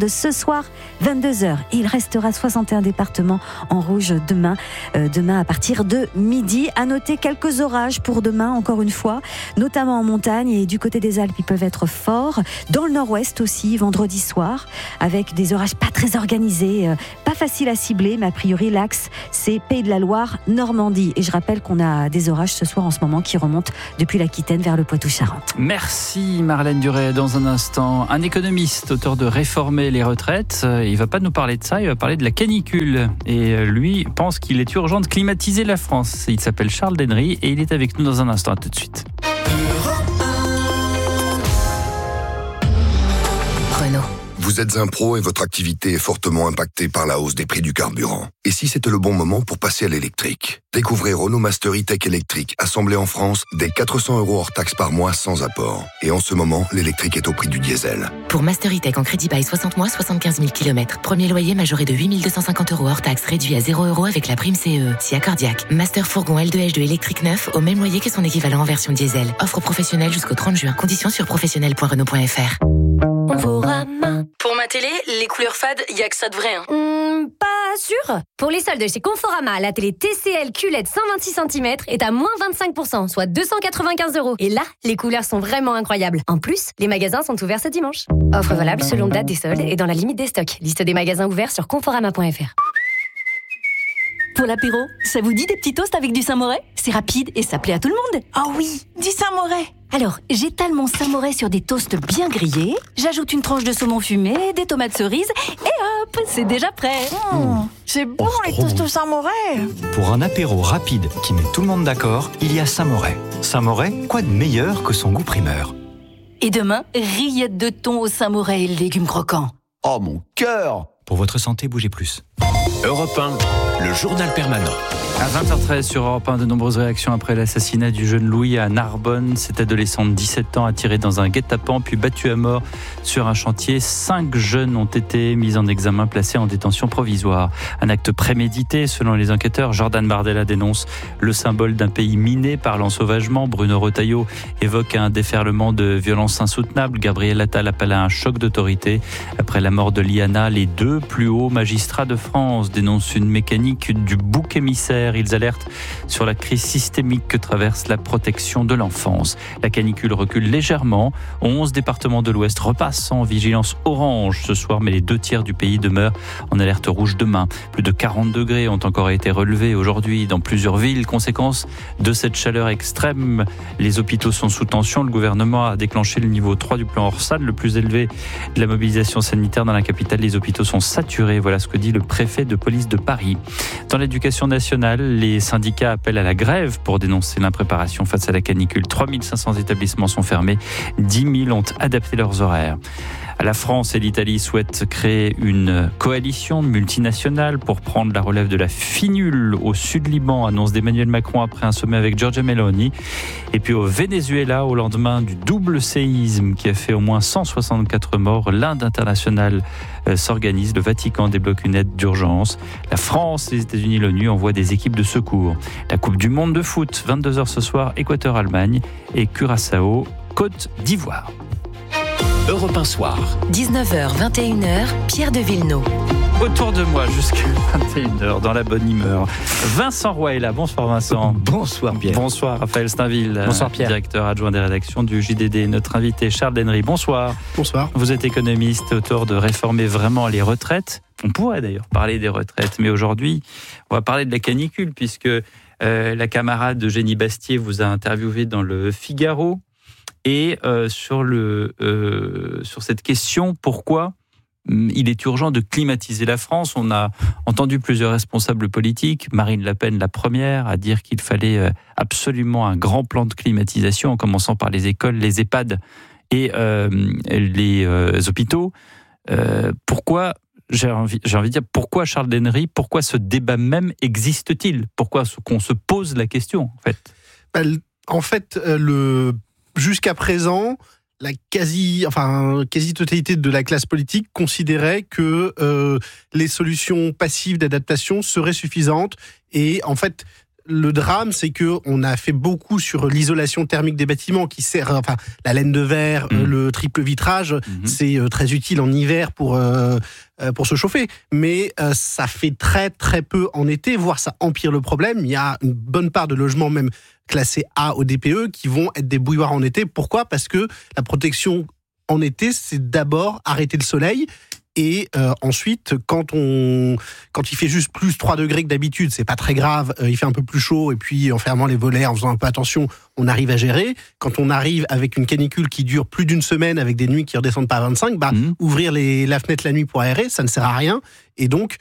de ce soir, vingt-deux heures. Et il restera soixante et un départements en rouge demain, euh, demain à partir de midi. À noter quelques orages pour demain, encore une fois, notamment en montagne et du côté des Alpes, ils peuvent être forts. Dans le nord-ouest aussi, vendredi soir, avec des orages pas très organisés, euh, pas facile à cibler, mais a priori l'axe, c'est Pays de la Loire, Normandie. Et je rappelle qu'on a des orages ce soir en ce moment qui remontent depuis l'Aquitaine vers le Poitou-Charentes. Merci Marlène Duret. Dans un instant, un économiste, auteur de Réformer les retraites, il ne va pas nous parler de ça, il va parler de la canicule. Et lui pense qu'il est urgent de climatiser la France. Il s'appelle Charles Dennery et il est avec nous dans un instant. À tout de suite. Renault. Vous êtes un pro et votre activité est fortement impactée par la hausse des prix du carburant. Et si c'était le bon moment pour passer à l'électrique? Découvrez Renault Master E-Tech électrique, assemblé en France, dès quatre cents euros hors taxe par mois sans apport. Et en ce moment, l'électrique est au prix du diesel. Pour Master E-Tech en crédit bail soixante mois, soixante-quinze mille kilomètres. Premier loyer majoré de huit mille deux cent cinquante euros hors taxe, réduit à zéro euros avec la prime C E E. Si accordiaque. Master fourgon L deux H deux électrique neuf au même loyer que son équivalent en version diesel. Offre professionnelle jusqu'au trente juin. Conditions sur professionnel point renault point f r. Conforama. Pour ma télé, les couleurs fades, y a que ça de vrai. Hein. Mmh, pas sûr. Pour les soldes chez Conforama, la télé T C L Q L E D cent vingt-six centimètres est à moins vingt-cinq pour cent, soit deux cent quatre-vingt-quinze euros. Et là, les couleurs sont vraiment incroyables. En plus, les magasins sont ouverts ce dimanche. Offre valable selon date des soldes et dans la limite des stocks. Liste des magasins ouverts sur conforama point f r. Pour l'apéro, ça vous dit des petits toasts avec du Saint-Moré? C'est rapide et ça plaît à tout le monde. Oh oui, du Saint-Moré. Alors, j'étale mon Saint-Moré sur des toasts bien grillés, j'ajoute une tranche de saumon fumé, des tomates cerises, et hop, c'est déjà prêt. Mmh, c'est bon oh, les toasts au Saint-Moré. Pour un apéro rapide qui met tout le monde d'accord, il y a Saint-Moré. Saint-Moré, quoi de meilleur que son goût primeur? Et demain, rillettes de thon au Saint-Moré et légumes croquants. Oh mon cœur! Pour votre santé, bougez plus. Europe un, le journal permanent. À vingt heures treize sur Europe un, de nombreuses réactions après l'assassinat du jeune Louis à Narbonne. Cet adolescent de dix-sept ans a tiré dans un guet-apens puis battu à mort sur un chantier. Cinq jeunes ont été mis en examen, placés en détention provisoire. Un acte prémédité, selon les enquêteurs. Jordan Bardella dénonce le symbole d'un pays miné par l'ensauvagement. Bruno Retailleau évoque un déferlement de violence insoutenable. Gabriel Attal appelle à un choc d'autorité. Après la mort de Liana, les deux plus hauts magistrats de France dénoncent une mécanique du bouc émissaire. Ils alertent sur la crise systémique que traverse la protection de l'enfance. La canicule recule légèrement. onze départements de l'Ouest repassent en vigilance orange ce soir, mais les deux tiers du pays demeurent en alerte rouge demain. Plus de quarante degrés ont encore été relevés aujourd'hui dans plusieurs villes. Conséquence de cette chaleur extrême, les hôpitaux sont sous tension. Le gouvernement a déclenché le niveau trois du plan Orsad, le plus élevé de la mobilisation sanitaire dans la capitale. Les hôpitaux sont saturés. Voilà ce que dit le préfet de police de Paris. Dans l'éducation nationale, les syndicats appellent à la grève pour dénoncer l'impréparation face à la canicule. trois mille cinq cents établissements sont fermés, dix mille ont adapté leurs horaires. La France et l'Italie souhaitent créer une coalition multinationale pour prendre la relève de la finule au Sud-Liban, annonce d'Emmanuel Macron après un sommet avec Giorgia Meloni. Et puis au Venezuela, au lendemain du double séisme qui a fait au moins cent soixante-quatre morts, l'Inde internationale s'organise, le Vatican débloque une aide d'urgence. La France, les États-Unis, l'ONU envoient des équipes de secours. La Coupe du Monde de foot, vingt-deux heures ce soir, Équateur-Allemagne et Curaçao, Côte d'Ivoire. Europe un soir. dix-neuf heures, vingt et une heures, Pierre de Villeneuve. Autour de moi jusqu'à vingt et une heures, dans la bonne humeur. Vincent Roy est là. Bonsoir Vincent. Bonsoir Pierre. Bonsoir Raphaël Steinville. Bonsoir Pierre. Directeur adjoint des rédactions du J D D. Notre invité Charles Dennery. Bonsoir. Bonsoir. Vous êtes économiste, auteur de Réformer vraiment les retraites. On pourrait d'ailleurs parler des retraites, mais aujourd'hui, on va parler de la canicule, puisque euh, la camarade Eugénie Bastier vous a interviewé dans le Figaro. Et euh, sur, le, euh, sur cette question, pourquoi il est urgent de climatiser la France? On a entendu plusieurs responsables politiques, Marine Le Pen la première, à dire qu'il fallait absolument un grand plan de climatisation, en commençant par les écoles, les EHPAD et euh, les euh, hôpitaux. Euh, pourquoi, j'ai envie, j'ai envie de dire, pourquoi Charles Dennery, pourquoi ce débat même existe-t-il? Pourquoi qu'on se pose la question, en fait? En fait, le... jusqu'à présent, la quasi, enfin, quasi-totalité de la classe politique considérait que euh, les solutions passives d'adaptation seraient suffisantes. Et en fait, le drame, c'est que on a fait beaucoup sur l'isolation thermique des bâtiments, qui sert, enfin, la laine de verre, mmh. le triple vitrage, mmh. c'est très utile en hiver pour euh, pour se chauffer. Mais euh, ça fait très très peu en été, voire ça empire le problème. Il y a une bonne part de logements même classés A au D P E qui vont être des bouilloires en été. Pourquoi ? Parce que la protection en été, c'est d'abord arrêter le soleil. Et euh, ensuite, quand on, quand il fait juste plus trois degrés que d'habitude, c'est pas très grave, euh, il fait un peu plus chaud, et puis en fermant les volets, en faisant un peu attention, on arrive à gérer. Quand on arrive avec une canicule qui dure plus d'une semaine, avec des nuits qui redescendent pas à vingt-cinq, bah, mmh. ouvrir les, la fenêtre la nuit pour aérer, ça ne sert à rien. Et donc,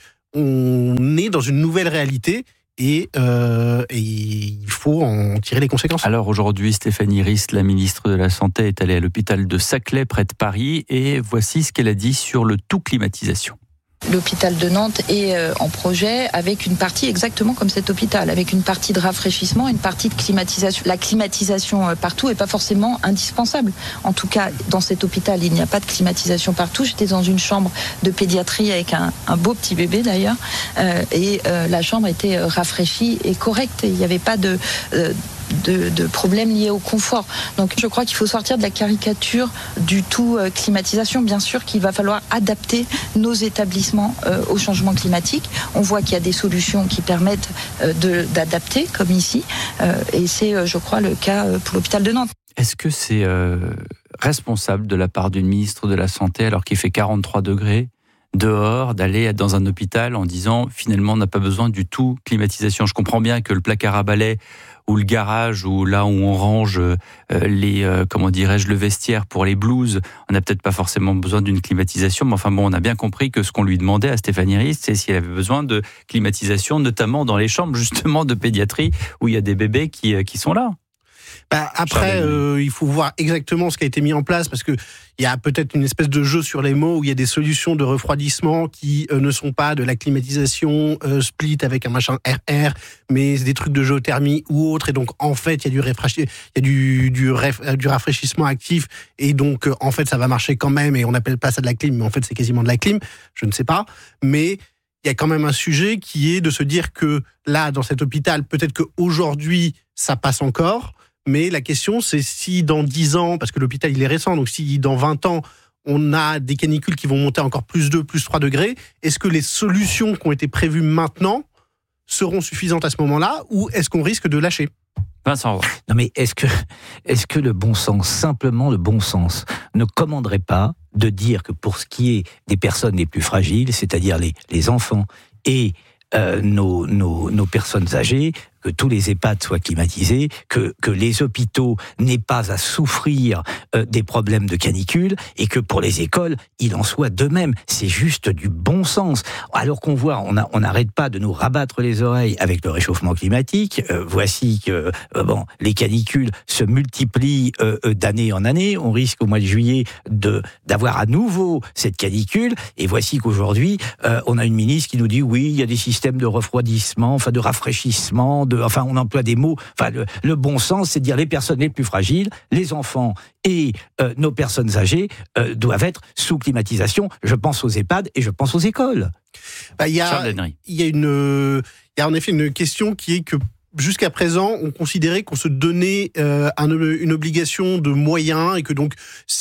on est dans une nouvelle réalité. Et, euh, et il faut en tirer les conséquences. Alors aujourd'hui, Stéphanie Rist, la ministre de la Santé, est allée à l'hôpital de Saclay, près de Paris, et voici ce qu'elle a dit sur le tout climatisation. L'hôpital de Nantes est en projet avec une partie exactement comme cet hôpital, avec une partie de rafraîchissement et une partie de climatisation. La climatisation partout n'est pas forcément indispensable. En tout cas, dans cet hôpital, il n'y a pas de climatisation partout. J'étais dans une chambre de pédiatrie avec un, un beau petit bébé d'ailleurs, euh, et euh, la chambre était rafraîchie et correcte. Il n'y avait pas de... Euh, De, de problèmes liés au confort. Donc je crois qu'il faut sortir de la caricature du tout euh, climatisation. Bien sûr qu'il va falloir adapter nos établissements euh, au changement climatique. On voit qu'il y a des solutions qui permettent euh, de, d'adapter, comme ici, euh, et c'est, euh, je crois, le cas euh, pour l'hôpital de Nantes. Est-ce que c'est euh, responsable de la part d'une ministre de la Santé, alors qu'il fait quarante-trois degrés, dehors, d'aller dans un hôpital en disant finalement on n'a pas besoin du tout climatisation? Je comprends bien que le placard à balai ou le garage, ou là où on range euh, les, euh, comment dirais-je, le vestiaire pour les blouses, on n'a peut-être pas forcément besoin d'une climatisation, mais enfin bon, on a bien compris que ce qu'on lui demandait à Stéphanie Rist, c'est s'il avait besoin de climatisation, notamment dans les chambres justement de pédiatrie où il y a des bébés qui, euh, qui sont là. Bah après, euh, il faut voir exactement ce qui a été mis en place, parce que il y a peut-être une espèce de jeu sur les mots où il y a des solutions de refroidissement qui euh, ne sont pas de la climatisation euh, split avec un machin R R, mais des trucs de géothermie ou autre. Et donc en fait, il y a du rafraîchi- il y a du du, raf- du rafraîchissement actif, et donc euh, en fait ça va marcher quand même. Et on appelle pas ça de la clim, mais en fait c'est quasiment de la clim. Je ne sais pas, mais il y a quand même un sujet qui est de se dire que là, dans cet hôpital, peut-être qu'aujourd'hui ça passe encore. Mais la question, c'est si dans dix ans, parce que l'hôpital il est récent, donc si dans vingt ans, on a des canicules qui vont monter encore plus deux, plus trois degrés, est-ce que les solutions qui ont été prévues maintenant seront suffisantes à ce moment-là, ou est-ce qu'on risque de lâcher ? Vincent. Non mais est-ce que, est-ce que le bon sens, simplement le bon sens, ne commanderait pas de dire que pour ce qui est des personnes les plus fragiles, c'est-à-dire les, les enfants et euh, nos, nos, nos personnes âgées, que tous les EHPAD soient climatisés, que, que les hôpitaux n'aient pas à souffrir euh, des problèmes de canicule, et que pour les écoles, il en soit de même. C'est juste du bon sens. Alors qu'on voit, on n'arrête pas de nous rabattre les oreilles avec le réchauffement climatique. Euh, voici que euh, bon, les canicules se multiplient euh, d'année en année. On risque au mois de juillet de, d'avoir à nouveau cette canicule. Et voici qu'aujourd'hui, euh, on a une ministre qui nous dit oui, il y a des systèmes de refroidissement, enfin de rafraîchissement, de Enfin, on emploie des mots. Enfin, le, le bon sens, c'est de dire les personnes les plus fragiles, les enfants et euh, nos personnes âgées euh, doivent être sous climatisation. Je pense aux EHPAD et je pense aux écoles. Bah, il y a, il y a une, il y a en effet une question qui est que jusqu'à présent, on considérait qu'on se donnait euh, un, une obligation de moyens, et que donc,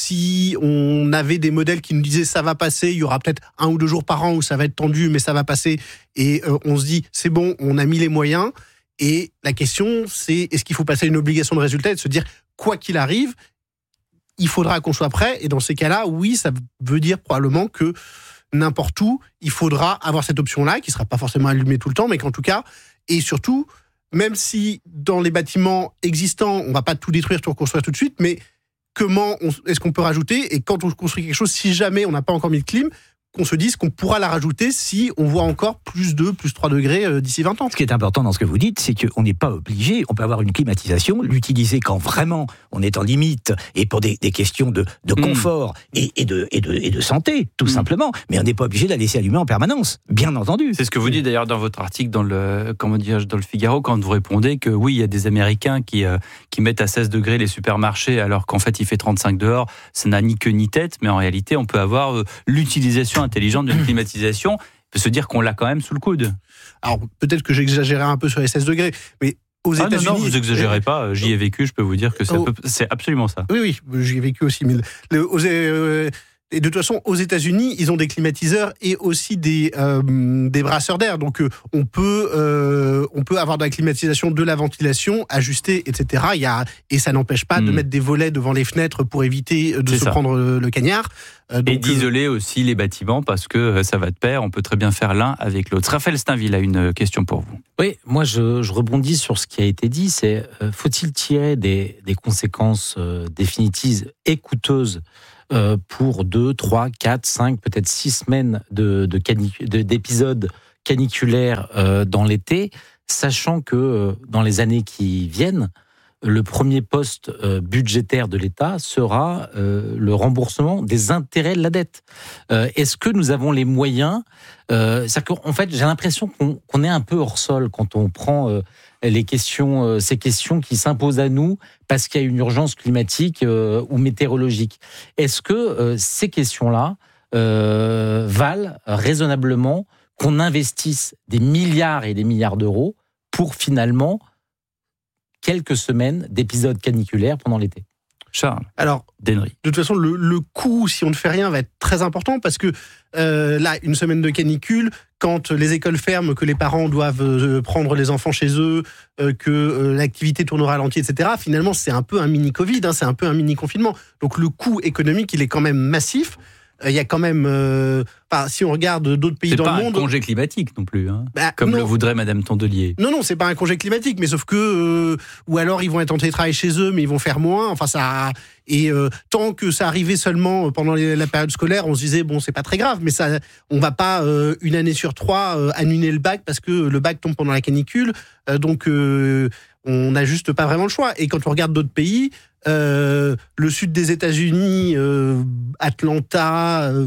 si on avait des modèles qui nous disaient ça va passer, il y aura peut-être un ou deux jours par an où ça va être tendu, mais ça va passer, et euh, on se dit c'est bon, on a mis les moyens. Et la question, c'est est-ce qu'il faut passer à une obligation de résultat et de se dire, quoi qu'il arrive, il faudra qu'on soit prêt. Et dans ces cas-là, oui, ça veut dire probablement que n'importe où, il faudra avoir cette option-là, qui ne sera pas forcément allumée tout le temps, mais qu'en tout cas, et surtout, même si dans les bâtiments existants, on ne va pas tout détruire, tout reconstruire tout de suite, mais comment on, est-ce qu'on peut rajouter ? Et quand on construit quelque chose, si jamais on n'a pas encore mis de clim, qu'on se dise qu'on pourra la rajouter si on voit encore plus deux, plus trois degrés euh, d'ici vingt ans. Ce qui est important dans ce que vous dites, c'est qu'on n'est pas obligé, on peut avoir une climatisation, l'utiliser quand vraiment on est en limite, et pour des, des questions de, de confort mmh. et, et, de, et, de, et de santé, tout mmh. simplement, mais on n'est pas obligé de la laisser allumer en permanence, bien entendu. C'est ce que vous dites d'ailleurs dans votre article dans le, comment dire, dans le Figaro, quand vous répondez que oui, il y a des Américains qui, euh, qui mettent à seize degrés les supermarchés, alors qu'en fait il fait trente-cinq dehors, ça n'a ni queue ni tête, mais en réalité on peut avoir euh, l'utilisation intelligente d'une climatisation. peut se dire qu'on l'a quand même sous le coude. Alors, peut-être que j'exagérais un peu sur les seize degrés, mais aux ah États-Unis... non, non, vous exagérez pas. J'y ai vécu, je peux vous dire que c'est, oh, peu, c'est absolument ça. Oui, oui, j'y ai vécu aussi. Mais le, aux, euh, et de toute façon, aux États-Unis, ils ont des climatiseurs et aussi des, euh, des brasseurs d'air. Donc, euh, on, peut, euh, on peut avoir de la climatisation, de la ventilation, ajuster, et cetera. Il y a, et ça n'empêche pas mmh. de mettre des volets devant les fenêtres pour éviter de c'est se ça. prendre le, le cagnard. Euh, donc, et d'isoler euh... aussi les bâtiments parce que ça va de pair. On peut très bien faire l'un avec l'autre. Raphaël Steinville a une question pour vous. Oui, moi je, je rebondis sur ce qui a été dit. C'est euh, faut-il tirer des, des conséquences euh, définitives et coûteuses euh, pour deux, trois, quatre, cinq, peut-être six semaines de, de canic- de, d'épisodes caniculaires euh, dans l'été, sachant que euh, dans les années qui viennent, le premier poste euh, budgétaire de l'État sera euh, le remboursement des intérêts de la dette. Euh, est-ce que nous avons les moyens euh, c'est-à-dire qu'en fait, j'ai l'impression qu'on, qu'on est un peu hors sol quand on prend euh, les questions, euh, ces questions qui s'imposent à nous parce qu'il y a une urgence climatique euh, ou météorologique. Est-ce que euh, ces questions-là euh, valent raisonnablement qu'on investisse des milliards et des milliards d'euros pour finalement quelques semaines d'épisodes caniculaires pendant l'été? Charles, alors, Dennery. De toute façon, le, le coût, si on ne fait rien, va être très important parce que euh, là, une semaine de canicule, quand les écoles ferment, que les parents doivent euh, prendre les enfants chez eux, euh, que euh, l'activité tourne au ralenti, et cetera, finalement, c'est un peu un mini-Covid, hein, c'est un peu un mini-confinement. Donc, le coût économique, il est quand même massif. Il y a quand même, euh, enfin, si on regarde d'autres pays c'est dans le monde... C'est pas un congé climatique non plus, hein, bah, comme non. le voudrait Madame Tondelier. Non, non, c'est pas un congé climatique, mais sauf que... Euh, ou alors ils vont être en télétravail chez eux, mais ils vont faire moins. Enfin, ça... Et euh, tant que ça arrivait seulement pendant les, la période scolaire, on se disait, bon, c'est pas très grave, mais ça, on va pas, euh, une année sur trois, euh, annuler le bac parce que le bac tombe pendant la canicule. Euh, donc, euh, on n'a juste pas vraiment le choix. Et quand on regarde d'autres pays... Euh, le sud des États-Unis, euh, Atlanta, euh,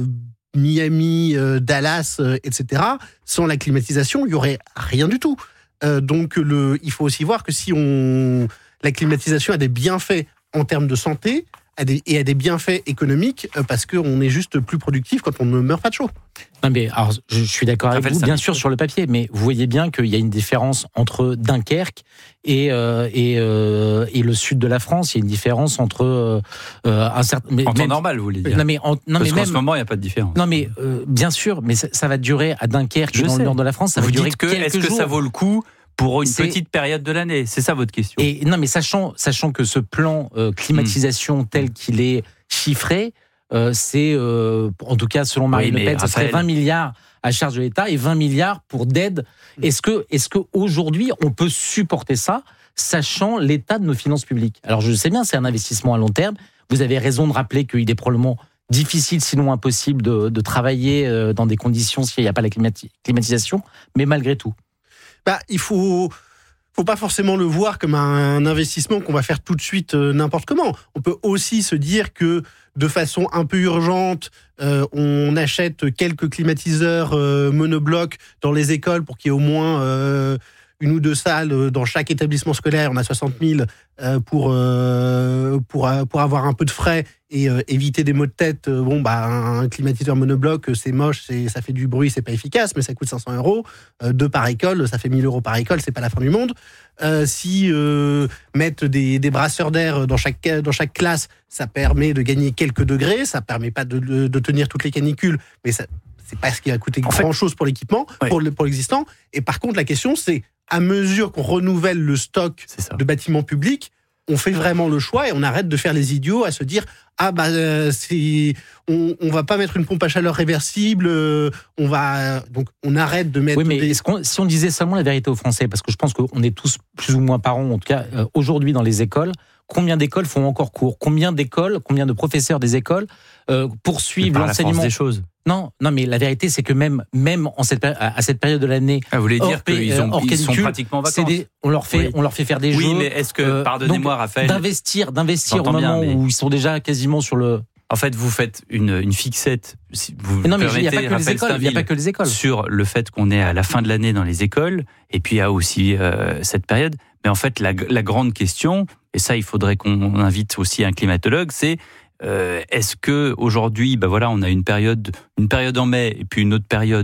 Miami, euh, Dallas, euh, et cetera, sans la climatisation, il n'y aurait rien du tout. Euh, donc, le, il faut aussi voir que si on, la climatisation a des bienfaits en termes de santé a des, et a des bienfaits économiques euh, parce qu'on est juste plus productif quand on ne meurt pas de chaud. Non mais alors, je suis d'accord avec vous, bien sûr, sur le papier, mais vous voyez bien qu'il y a une différence entre Dunkerque et, euh, et, euh, et le sud de la France. Il y a une différence entre euh, un certain... Mais, en temps même, normal, vous voulez dire. Non, mais en, non, Parce mais qu'en même, ce moment, il n'y a pas de différence. Non mais euh, bien sûr, mais ça, ça va durer à Dunkerque je et dans sais. le nord de la France, ça vous va durer dites que, quelques est-ce que jours. ça vaut le coup pour une c'est... petite période de l'année? C'est ça votre question. Et non, mais sachant, sachant que ce plan euh, climatisation mmh. tel qu'il est chiffré, euh, c'est, euh, en tout cas selon Marine oui, Le Pen, ça serait vingt milliards à charge de l'État et vingt milliards pour d'aide. Mmh. Est-ce que, est-ce qu'aujourd'hui, on peut supporter ça, sachant l'état de nos finances publiques? Alors je sais bien, c'est un investissement à long terme. Vous avez raison de rappeler qu'il est probablement difficile, sinon impossible, de, de travailler dans des conditions s'il n'y a pas la climati- climatisation, mais malgré tout. Bah, il faut, faut pas forcément le voir comme un investissement qu'on va faire tout de suite euh, n'importe comment. On peut aussi se dire que de façon un peu urgente, euh, on achète quelques climatiseurs euh, monoblocs dans les écoles pour qu'il y ait au moins euh, une ou deux salles dans chaque établissement scolaire. On a soixante mille euh, pour, euh, pour, pour avoir un peu de frais et euh, éviter des maux de tête. Bon, bah, un climatiseur monobloc, c'est moche, c'est, ça fait du bruit, c'est pas efficace, mais ça coûte cinq cents euros. Euh, deux par école, ça fait mille euros par école, c'est pas la fin du monde. Euh, si euh, mettre des, des brasseurs d'air dans chaque, dans chaque classe, ça permet de gagner quelques degrés, ça permet pas de, de, de tenir toutes les canicules, mais ça, c'est pas ce qui va coûter en grand-chose pour l'équipement, ouais. pour, le, pour l'existant. Et par contre, la question, c'est à mesure qu'on renouvelle le stock de bâtiments publics, on fait vraiment le choix et on arrête de faire les idiots à se dire ah bah euh, c'est on on va pas mettre une pompe à chaleur réversible, euh, on va donc on arrête de mettre. Oui, mais des... est-ce qu'on, si on disait seulement la vérité aux Français, parce que je pense qu'on est tous plus ou moins parents, en tout cas euh, aujourd'hui dans les écoles. Combien d'écoles font encore cours? Combien d'écoles, combien de professeurs des écoles euh, poursuivent l'enseignement? La force des choses. Non, non, mais la vérité, c'est que même, même en cette, à cette période de l'année, ah, vous voulez dire qu'ils ont, ils sont pratiquement en vacances. Des, on leur fait, oui. on leur fait faire des oui, jeux. Oui, mais est-ce que, euh, pardonnez-moi, donc, Raphaël, d'investir, d'investir au moment bien, mais... où ils sont déjà quasiment sur le. En fait, vous faites une, une fixette. Si vous mais non, mais il n'y a pas que les écoles. Il n'y a pas que les écoles. Sur le fait qu'on est à la fin de l'année dans les écoles, et puis il y a aussi euh, cette période. Mais en fait, la, la grande question, et ça, il faudrait qu'on invite aussi un climatologue, c'est euh, est-ce que aujourd'hui, bah voilà, on a une période, une période en mai et puis une autre période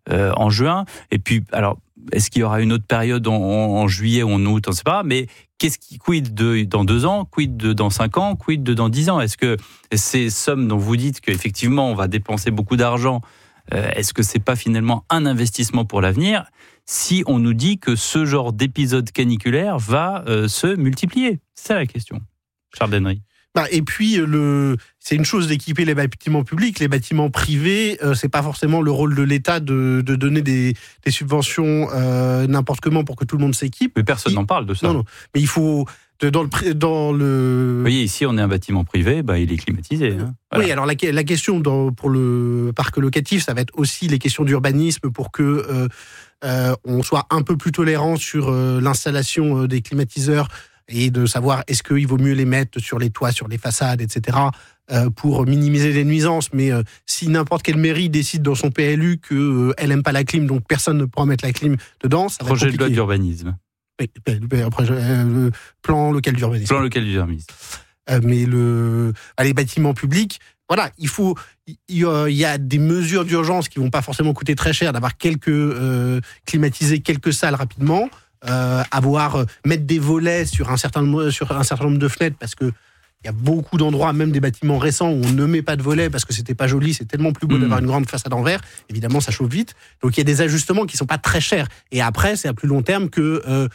euh, en juin. Et puis, alors, est-ce qu'il y aura une autre période en, en juillet ou en août, on ne sait pas, mais qu'est-ce qui quid de dans deux ans, quid de dans cinq ans, quid de dans dix ans? Est-ce que ces sommes dont vous dites qu'effectivement on va dépenser beaucoup d'argent, euh, est-ce que c'est pas finalement un investissement pour l'avenir si on nous dit que ce genre d'épisode caniculaire va euh, se multiplier? C'est ça la question. Charles Dennery. Bah, et puis, le, c'est une chose d'équiper les bâtiments publics, les bâtiments privés, euh, c'est pas forcément le rôle de l'État de, de donner des, des subventions euh, n'importe comment pour que tout le monde s'équipe. Mais personne il, n'en parle de ça. Non, non. Mais il faut dans le dans le. Vous voyez, ici, on est un bâtiment privé, bah, il est climatisé. Hein. Voilà. Oui, alors la, la question dans, pour le parc locatif, ça va être aussi les questions d'urbanisme pour que euh, euh, on soit un peu plus tolérant sur euh, l'installation euh, des climatiseurs. Et de savoir est-ce qu'il vaut mieux les mettre sur les toits, sur les façades, et cetera, euh, pour minimiser les nuisances. Mais euh, si n'importe quelle mairie décide dans son P L U qu'elle euh, n'aime pas la clim, donc personne ne pourra mettre la clim dedans, ça va Projet être de loi d'urbanisme. Oui, après, euh, plan local d'urbanisme. Plan local d'urbanisme. Euh, mais le, les bâtiments publics, voilà, il faut, il y, a, il y a des mesures d'urgence qui vont pas forcément coûter très cher, d'avoir quelques euh, climatiser quelques salles rapidement. Euh, avoir euh, mettre des volets sur un certain sur un certain nombre de fenêtres parce que il y a beaucoup d'endroits, même des bâtiments récents, où on ne met pas de volets parce que c'était pas joli, c'est tellement plus beau mmh. d'avoir une grande façade en verre. Évidemment, ça chauffe vite. Donc il y a des ajustements qui sont pas très chers. Et après, c'est à plus long terme que euh,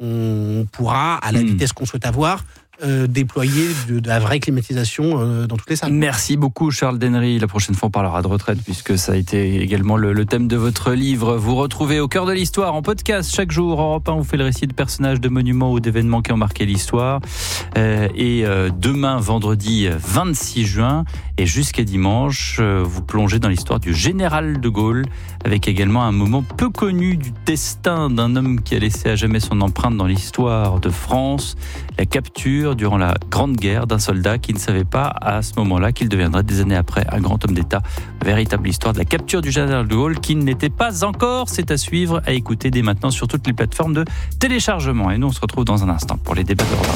on pourra, à la mmh. vitesse qu'on souhaite avoir, Euh, déployer de, de la vraie climatisation euh, dans toutes les salles. Merci beaucoup Charles Dennery. La prochaine fois on parlera de retraite puisque ça a été également le, le thème de votre livre. Vous retrouvez Au cœur de l'histoire en podcast chaque jour. Europe un vous fait le récit de personnages, de monuments ou d'événements qui ont marqué l'histoire. Euh, et euh, demain vendredi vingt-six juin et jusqu'à dimanche euh, vous plongez dans l'histoire du général de Gaulle avec également un moment peu connu du destin d'un homme qui a laissé à jamais son empreinte dans l'histoire de France, la capture durant la Grande Guerre d'un soldat qui ne savait pas à ce moment-là qu'il deviendrait des années après un grand homme d'État. Véritable histoire de la capture du général de Gaulle qui n'était pas encore. C'est à suivre, à écouter dès maintenant sur toutes les plateformes de téléchargement. Et nous, on se retrouve dans un instant pour les débats de Europe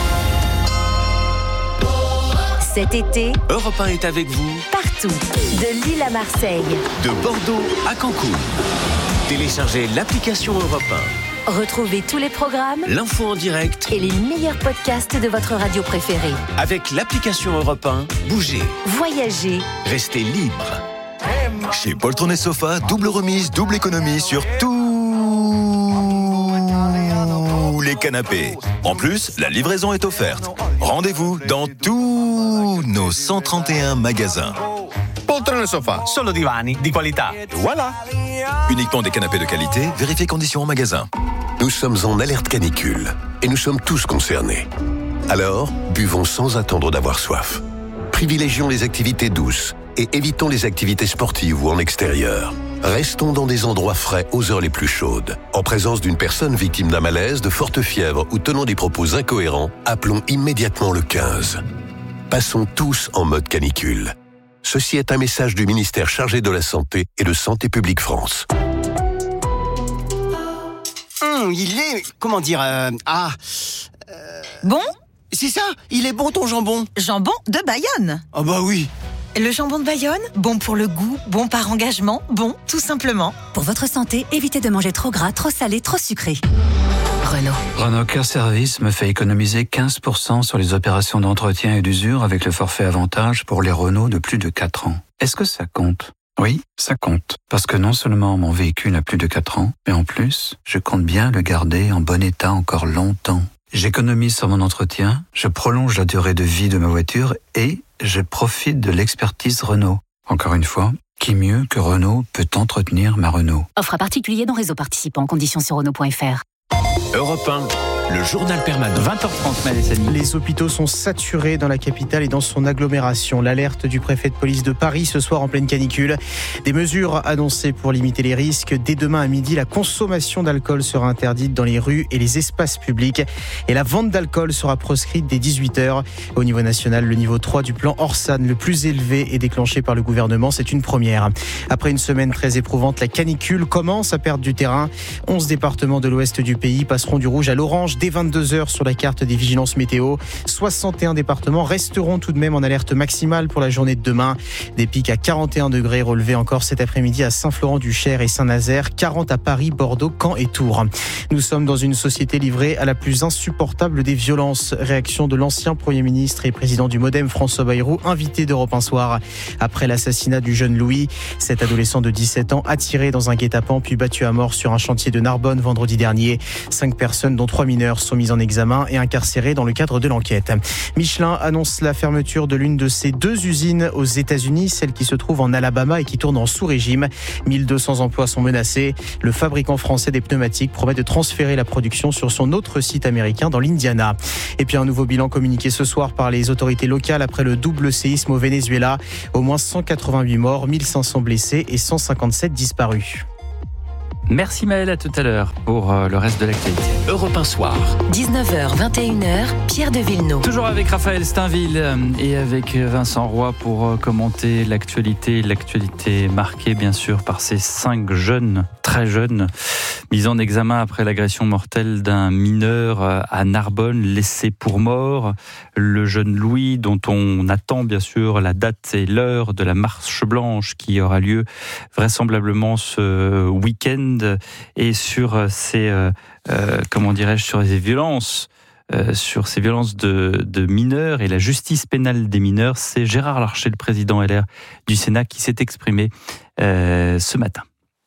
un. Cet été, Europe un est avec vous partout, de Lille à Marseille, de Bordeaux à Cancun. Téléchargez l'application Europe un. Retrouvez tous les programmes, l'info en direct et les meilleurs podcasts de votre radio préférée. Avec l'application Europe un, bougez, voyagez, restez libre. Chez Poltron et Sofa, double remise, double économie sur tous les canapés. En plus, la livraison est offerte. Rendez-vous dans tous nos cent trente et un magasins. Poltron e Sofa, solo divani di qualità. Voilà. Uniquement des canapés de qualité, vérifiez conditions en magasin. Nous sommes en alerte canicule et nous sommes tous concernés. Alors, buvons sans attendre d'avoir soif. Privilégions les activités douces et évitons les activités sportives ou en extérieur. Restons dans des endroits frais aux heures les plus chaudes. En présence d'une personne victime d'un malaise, de forte fièvre ou tenant des propos incohérents, appelons immédiatement le quinze. Passons tous en mode canicule. Ceci est un message du ministère chargé de la Santé et de Santé publique France. Mmh, il est... Comment dire... Euh, ah... Euh... Bon ? C'est ça, il est bon ton jambon. Jambon de Bayonne. Ah oh bah oui. Le jambon de Bayonne, bon pour le goût, bon par engagement, bon tout simplement. Pour votre santé, évitez de manger trop gras, trop salé, trop sucré. Renault. Renault Care Service me fait économiser quinze pour cent sur les opérations d'entretien et d'usure avec le forfait avantage pour les Renault de plus de quatre ans. Est-ce que ça compte ? Oui, ça compte. Parce que non seulement mon véhicule a plus de quatre ans, mais en plus, je compte bien le garder en bon état encore longtemps. J'économise sur mon entretien, je prolonge la durée de vie de ma voiture et je profite de l'expertise Renault. Encore une fois, qui mieux que Renault peut entretenir ma Renault ? Offre à particulier dans réseau participant. Conditions sur Renault point F R. Europe un, le journal permanent. vingt heures trente, Malessani. Les hôpitaux sont saturés dans la capitale et dans son agglomération. L'alerte du préfet de police de Paris ce soir en pleine canicule. Des mesures annoncées pour limiter les risques. Dès demain à midi, la consommation d'alcool sera interdite dans les rues et les espaces publics. Et la vente d'alcool sera proscrite dès dix-huit heures. Au niveau national, le niveau trois du plan Orsan, le plus élevé, est déclenché par le gouvernement. C'est une première. Après une semaine très éprouvante, la canicule commence à perdre du terrain. onze départements de l'ouest du pays passeront du rouge à l'orange dès vingt-deux heures sur la carte des vigilances météo. soixante et un départements resteront tout de même en alerte maximale pour la journée de demain. Des pics à quarante et un degrés relevés encore cet après-midi à Saint-Florent-du-Cher et Saint-Nazaire, quarante à Paris, Bordeaux, Caen et Tours. Nous sommes dans une société livrée à la plus insupportable des violences. Réaction de l'ancien Premier ministre et président du Modem, François Bayrou, invité d'Europe un soir. Après l'assassinat du jeune Louis, cet adolescent de dix-sept ans attiré dans un guet-apens puis battu à mort sur un chantier de Narbonne vendredi dernier. Cinq personnes, dont trois mineurs, sont mises en examen et incarcérées dans le cadre de l'enquête. Michelin annonce la fermeture de l'une de ses deux usines aux États-Unis, celle qui se trouve en Alabama et qui tourne en sous-régime. mille deux cents emplois sont menacés. Le fabricant français des pneumatiques promet de transférer la production sur son autre site américain dans l'Indiana. Et puis un nouveau bilan communiqué ce soir par les autorités locales après le double séisme au Venezuela. Au moins cent quatre-vingt-huit morts, mille cinq cents blessés et cent cinquante-sept disparus. Merci Maëlle, à tout à l'heure pour le reste de l'actualité. Europe un soir. dix-neuf heures, vingt et une heures, Pierre de Villeneuve. Toujours avec Raphaël Steinville et avec Vincent Roy pour commenter l'actualité. L'actualité marquée bien sûr par ces cinq jeunes, très jeunes, mis en examen après l'agression mortelle d'un mineur à Narbonne, laissé pour mort. Le jeune Louis, dont on attend bien sûr la date et l'heure de la marche blanche qui aura lieu vraisemblablement ce week-end. Et sur ces, euh, euh, comment dirais-je, sur ces violences, euh, sur ces violences de, de mineurs et la justice pénale des mineurs, c'est Gérard Larcher, le président L R du Sénat, qui s'est exprimé euh, ce matin.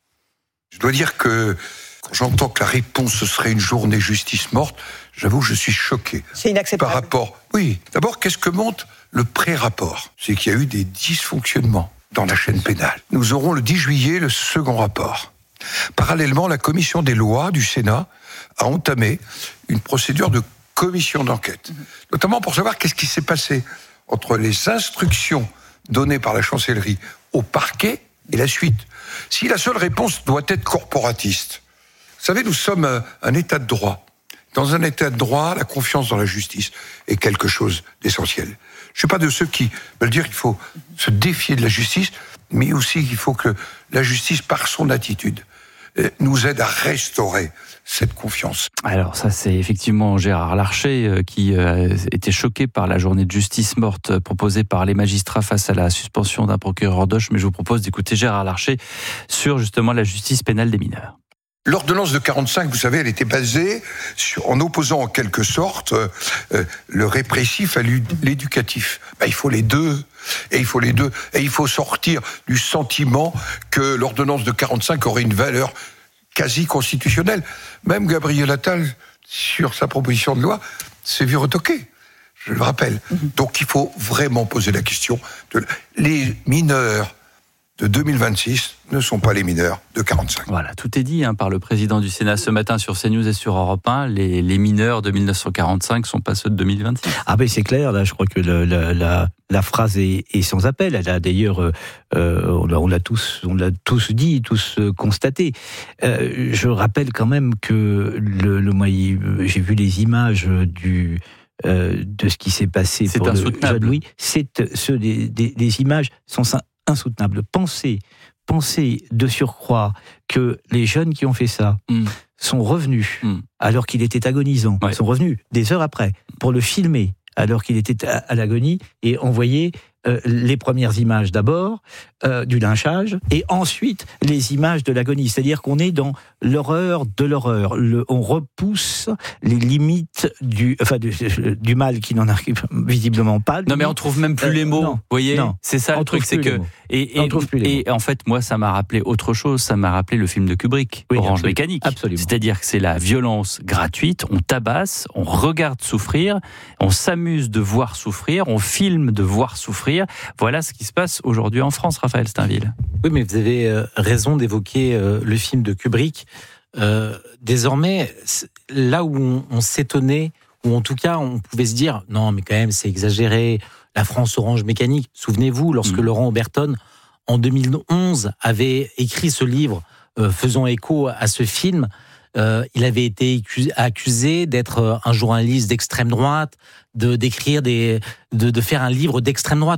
Je dois dire que quand j'entends que la réponse ce serait une journée justice morte, j'avoue que je suis choqué. C'est inacceptable. Par rapport, oui. D'abord, qu'est-ce que montre le pré-rapport ? C'est qu'il y a eu des dysfonctionnements dans la chaîne pénale. Nous aurons le dix juillet le second rapport. Parallèlement, la commission des lois du Sénat a entamé une procédure de commission d'enquête, notamment pour savoir qu'est-ce qui s'est passé entre les instructions données par la chancellerie au parquet et la suite. Si la seule réponse doit être corporatiste, vous savez, nous sommes un état de droit. Dans un état de droit, la confiance dans la justice est quelque chose d'essentiel. Je ne suis pas de ceux qui veulent dire qu'il faut se défier de la justice, mais aussi qu'il faut que la justice, par son attitude, nous aide à restaurer cette confiance. Alors ça, c'est effectivement Gérard Larcher qui était choqué par la journée de justice morte proposée par les magistrats face à la suspension d'un procureur d'Auch, mais je vous propose d'écouter Gérard Larcher sur justement la justice pénale des mineurs. L'ordonnance de quarante-cinq, vous savez, elle était basée sur, en opposant en quelque sorte euh, le répressif à l'éducatif. Ben, il faut les deux, et il faut les deux, et il faut sortir du sentiment que l'ordonnance de quarante-cinq aurait une valeur quasi constitutionnelle. Même Gabriel Attal, sur sa proposition de loi, s'est vu retoquer. Je le rappelle. Donc il faut vraiment poser la question de les mineurs de deux mille vingt-six ne sont pas les mineurs de quarante-cinq. Voilà, tout est dit hein, par le président du Sénat ce matin sur CNews et sur Europe un. Les, les mineurs de mille neuf cent quarante-cinq ne sont pas ceux de deux mille vingt-six. Ah ben c'est clair, là, je crois que le, la, la, la phrase est, est sans appel. Elle a d'ailleurs, euh, on, l'a, on l'a tous, on l'a tous dit, tous constaté. Euh, je rappelle quand même que le, le moi, j'ai vu les images du. Euh, de ce qui s'est passé c'est pour le jeune Louis. C'est ce, des, des, des images sont insoutenables. Pensez, pensez de surcroît que les jeunes qui ont fait ça mm. sont revenus mm. alors qu'il était agonisant, ouais. sont revenus des heures après pour le filmer alors qu'il était à, à l'agonie et envoyer euh, les premières images d'abord euh, du lynchage et ensuite les images de l'agonie. C'est-à-dire qu'on est dans l'horreur de l'horreur. Le, on repousse les limites du, enfin, du, du mal qui n'en arrive visiblement pas. Non, mais on trouve même plus euh, les mots. Non, vous voyez, non, c'est ça le truc, c'est que et, et, et en fait, moi, ça m'a rappelé autre chose. Ça m'a rappelé le film de Kubrick, oui, Orange absolument, Mécanique. Absolument. C'est-à-dire que c'est la violence gratuite. On tabasse, on regarde souffrir, on s'amuse de voir souffrir, on filme de voir souffrir. Voilà ce qui se passe aujourd'hui en France, Raphaël Steinville. Oui, mais vous avez euh, raison d'évoquer euh, le film de Kubrick. Euh, désormais, là où on, on s'étonnait, ou en tout cas on pouvait se dire non mais quand même c'est exagéré, la France Orange Mécanique, souvenez-vous lorsque mmh. Laurent Oberton en deux mille onze avait écrit ce livre euh, faisant écho à ce film, euh, il avait été accusé d'être un journaliste d'extrême droite, de d'écrire des, de, de faire un livre d'extrême droite.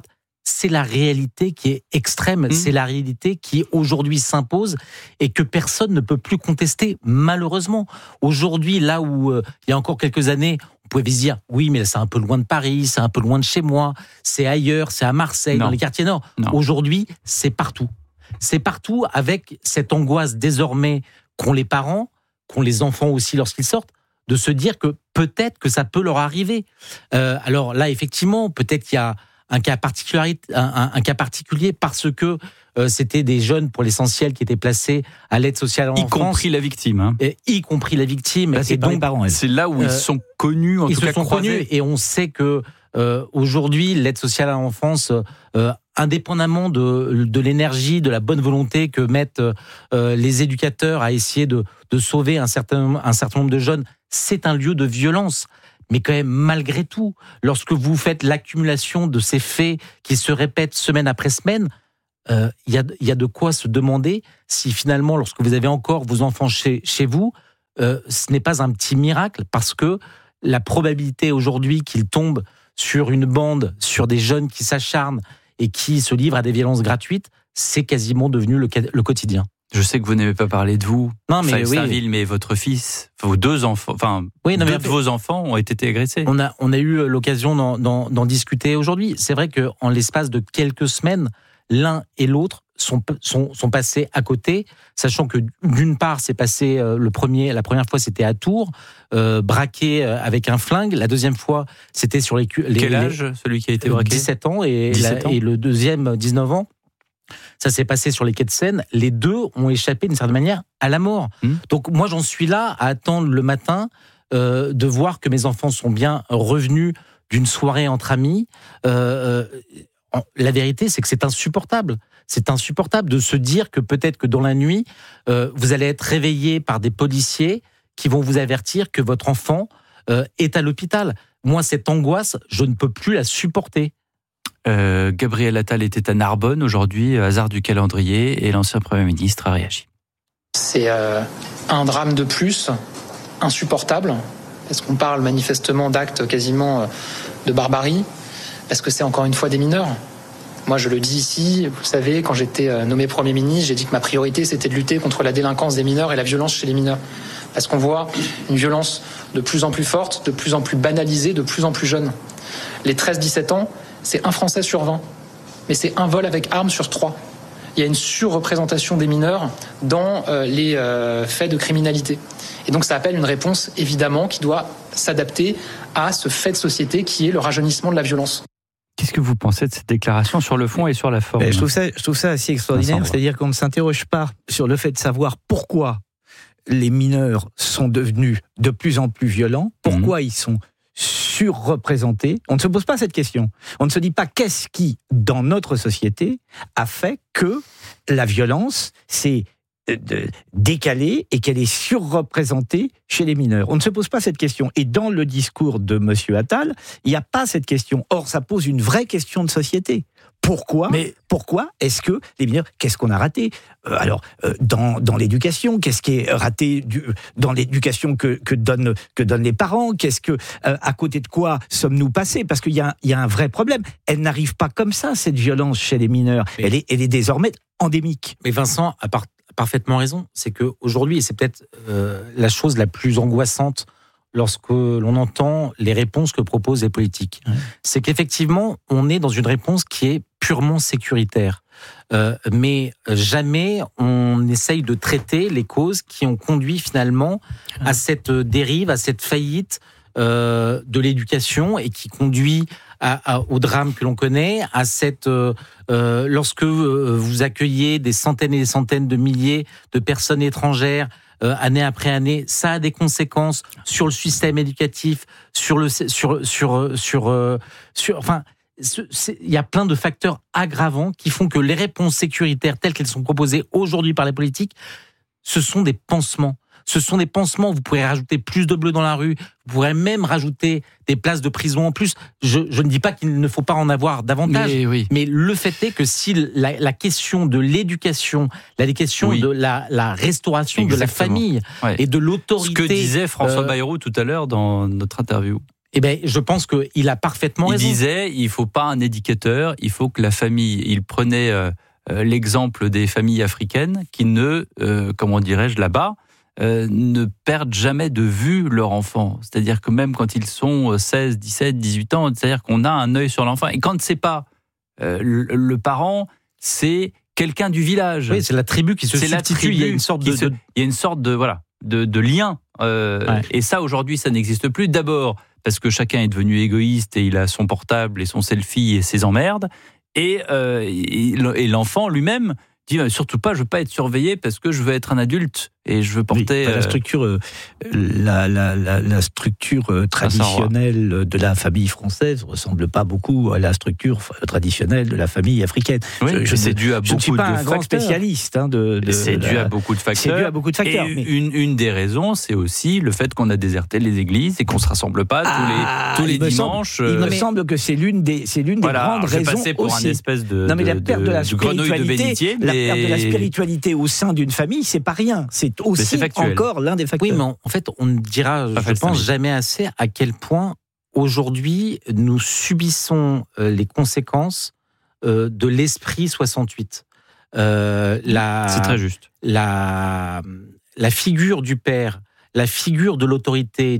c'est la réalité qui est extrême, mmh. c'est la réalité qui aujourd'hui s'impose et que personne ne peut plus contester, malheureusement. Aujourd'hui, là où euh, il y a encore quelques années, on pouvait se dire, oui, mais c'est un peu loin de Paris, c'est un peu loin de chez moi, c'est ailleurs, c'est à Marseille, non. dans les quartiers nord. Non. Aujourd'hui, c'est partout. C'est partout avec cette angoisse désormais qu'ont les parents, qu'ont les enfants aussi lorsqu'ils sortent, de se dire que peut-être que ça peut leur arriver. Euh, alors là, effectivement, peut-être qu'il y a un cas particulier, un, un, un cas particulier parce que euh, c'était des jeunes, pour l'essentiel, qui étaient placés à l'aide sociale en France. Y compris la victime. Hein. Et, y compris la victime. Là, c'est, et donc, les parents, c'est là où euh, ils sont connus, en ils tout se cas sont croisés. Connus, et on sait que euh, aujourd'hui, l'aide sociale à l'enfance, euh, indépendamment de, de l'énergie, de la bonne volonté que mettent euh, les éducateurs à essayer de, de sauver un certain, un certain nombre de jeunes, c'est un lieu de violence. Mais quand même, malgré tout, lorsque vous faites l'accumulation de ces faits qui se répètent semaine après semaine, il euh, y, a, y a de quoi se demander si finalement, lorsque vous avez encore vos enfants chez, chez vous, euh, ce n'est pas un petit miracle, parce que la probabilité aujourd'hui qu'ils tombent sur une bande, sur des jeunes qui s'acharnent et qui se livrent à des violences gratuites, c'est quasiment devenu le, le quotidien. Je sais que vous n'aimez pas parler de vous, non, mais oui. Saville, mais votre fils, vos deux enfants, enfin, oui, non, deux mais de vos enfants ont été agressés. On a, on a eu l'occasion d'en, d'en, d'en discuter aujourd'hui. C'est vrai qu'en l'espace de quelques semaines, l'un et l'autre sont, sont, sont passés à côté, sachant que d'une part, c'est passé euh, le premier, la première fois, c'était à Tours, euh, braqué euh, avec un flingue. La deuxième fois, c'était sur les. les Quel âge, les, celui qui a été braqué ? dix-sept ans et, dix-sept la, ans. et le deuxième, dix-neuf ans. Ça s'est passé sur les quais de Seine. Les deux ont échappé d'une certaine manière à la mort. Mmh. Donc moi, j'en suis là à attendre le matin euh, de voir que mes enfants sont bien revenus d'une soirée entre amis. Euh, euh, la vérité, c'est que c'est insupportable. C'est insupportable de se dire que peut-être que dans la nuit, euh, vous allez être réveillé par des policiers qui vont vous avertir que votre enfant euh, est à l'hôpital. Moi, cette angoisse, je ne peux plus la supporter. Euh, Gabriel Attal était à Narbonne aujourd'hui, hasard du calendrier, et l'ancien Premier ministre a réagi. C'est euh, un drame de plus, insupportable, parce qu'on parle manifestement d'actes quasiment euh, de barbarie, parce que c'est encore une fois des mineurs. Moi, je le dis ici, vous savez, quand j'étais nommé Premier ministre, j'ai dit que ma priorité, c'était de lutter contre la délinquance des mineurs et la violence chez les mineurs. Parce qu'on voit une violence de plus en plus forte, de plus en plus banalisée, de plus en plus jeune. Les treize dix-sept ans, c'est un Français sur vingt, mais c'est un vol avec arme sur trois. Il y a une surreprésentation des mineurs dans euh, les euh, faits de criminalité. Et donc ça appelle une réponse, évidemment, qui doit s'adapter à ce fait de société qui est le rajeunissement de la violence. Qu'est-ce que vous pensez de cette déclaration sur le fond et sur la forme ? Je trouve ça, je trouve ça assez extraordinaire, c'est-à-dire qu'on ne s'interroge pas sur le fait de savoir pourquoi les mineurs sont devenus de plus en plus violents, pourquoi mmh. ils sont surreprésentés. On ne se pose pas cette question. On ne se dit pas qu'est-ce qui, dans notre société, a fait que la violence s'est décalée et qu'elle est surreprésentée chez les mineurs. On ne se pose pas cette question. Et dans le discours de M. Attal, il n'y a pas cette question. Or, ça pose une vraie question de société. Pourquoi Mais pourquoi est-ce que les mineurs, qu'est-ce qu'on a raté euh, Alors, euh, dans, dans l'éducation, qu'est-ce qui est raté du, dans l'éducation que, que, donnent, que donnent les parents Qu'est-ce que, euh, à côté de quoi sommes-nous passés Parce qu'il y a, il y a un vrai problème. Elle n'arrive pas comme ça, cette violence chez les mineurs. Elle est, elle est désormais endémique. Mais Vincent a par, parfaitement raison. C'est qu'aujourd'hui, et c'est peut-être euh, la chose la plus angoissante lorsque l'on entend les réponses que proposent les politiques, mmh. c'est qu'effectivement, on est dans une réponse qui est purement sécuritaire. Euh, mais jamais on essaye de traiter les causes qui ont conduit finalement mmh. à cette dérive, à cette faillite euh, de l'éducation et qui conduit à, à, au drame que l'on connaît, à cette euh, euh, lorsque euh, vous accueillez des centaines et des centaines de milliers de personnes étrangères Euh, année après année, ça a des conséquences sur le système éducatif, sur le sur sur sur euh, sur enfin il y a plein de facteurs aggravants qui font que les réponses sécuritaires telles qu'elles sont proposées aujourd'hui par les politiques, ce sont des pansements. Ce sont des pansements, vous pourrez rajouter plus de bleus dans la rue, vous pourrez même rajouter des places de prison en plus. Je, je ne dis pas qu'il ne faut pas en avoir davantage, mais, oui. mais le fait est que si la, la question de l'éducation, la question oui. de la, la restauration Exactement. de la famille ouais. et de l'autorité... Ce que disait François euh, Bayrou tout à l'heure dans notre interview. Eh ben, je pense qu'il a parfaitement il raison. Il disait, il faut pas un éducateur, il faut que la famille. Il prenait euh, euh, l'exemple des familles africaines qui ne, euh, comment dirais-je, là-bas, euh, ne perdent jamais de vue leur enfant. C'est-à-dire que même quand ils sont seize, dix-sept, dix-huit ans, c'est-à-dire qu'on a un œil sur l'enfant. Et quand c'est pas euh, le, le parent, c'est quelqu'un du village. Oui, c'est la tribu qui se c'est substitue. Il y a une sorte de, se, de... il y a une sorte de voilà de, de lien. Euh, ouais. Et ça, aujourd'hui, ça n'existe plus. D'abord parce que chacun est devenu égoïste et il a son portable et son selfie et ses emmerdes. Et, euh, et, et l'enfant lui-même dit surtout pas, je veux pas être surveillé parce que je veux être un adulte et je veux porter. Oui, la structure, euh, la, la, la, la structure euh, traditionnelle de la famille française ressemble pas beaucoup à la structure traditionnelle de la famille africaine. Oui, je, je c'est ne, dû à je ne suis beaucoup pas de un grand facteurs. spécialiste hein, de. de c'est la, dû à beaucoup de facteurs. C'est dû à beaucoup de facteurs. Et mais... une, une des raisons, c'est aussi le fait qu'on a déserté les églises et qu'on se rassemble pas ah, tous les tous les il dimanches. Me semble, euh... il me semble que c'est l'une des c'est l'une voilà, des grandes raisons passé pour aussi. Un espèce de, non mais la perte de, de la de spiritualité, de la mais... perte de la spiritualité au sein d'une famille, c'est pas rien. C'est aussi c'est encore l'un des facteurs. Oui, mais en fait, on ne dira, Pas je pense, jamais assez à quel point aujourd'hui nous subissons euh, les conséquences euh, de l'esprit soixante-huit. Euh, la, c'est très juste. La, la figure du père, la figure de l'autorité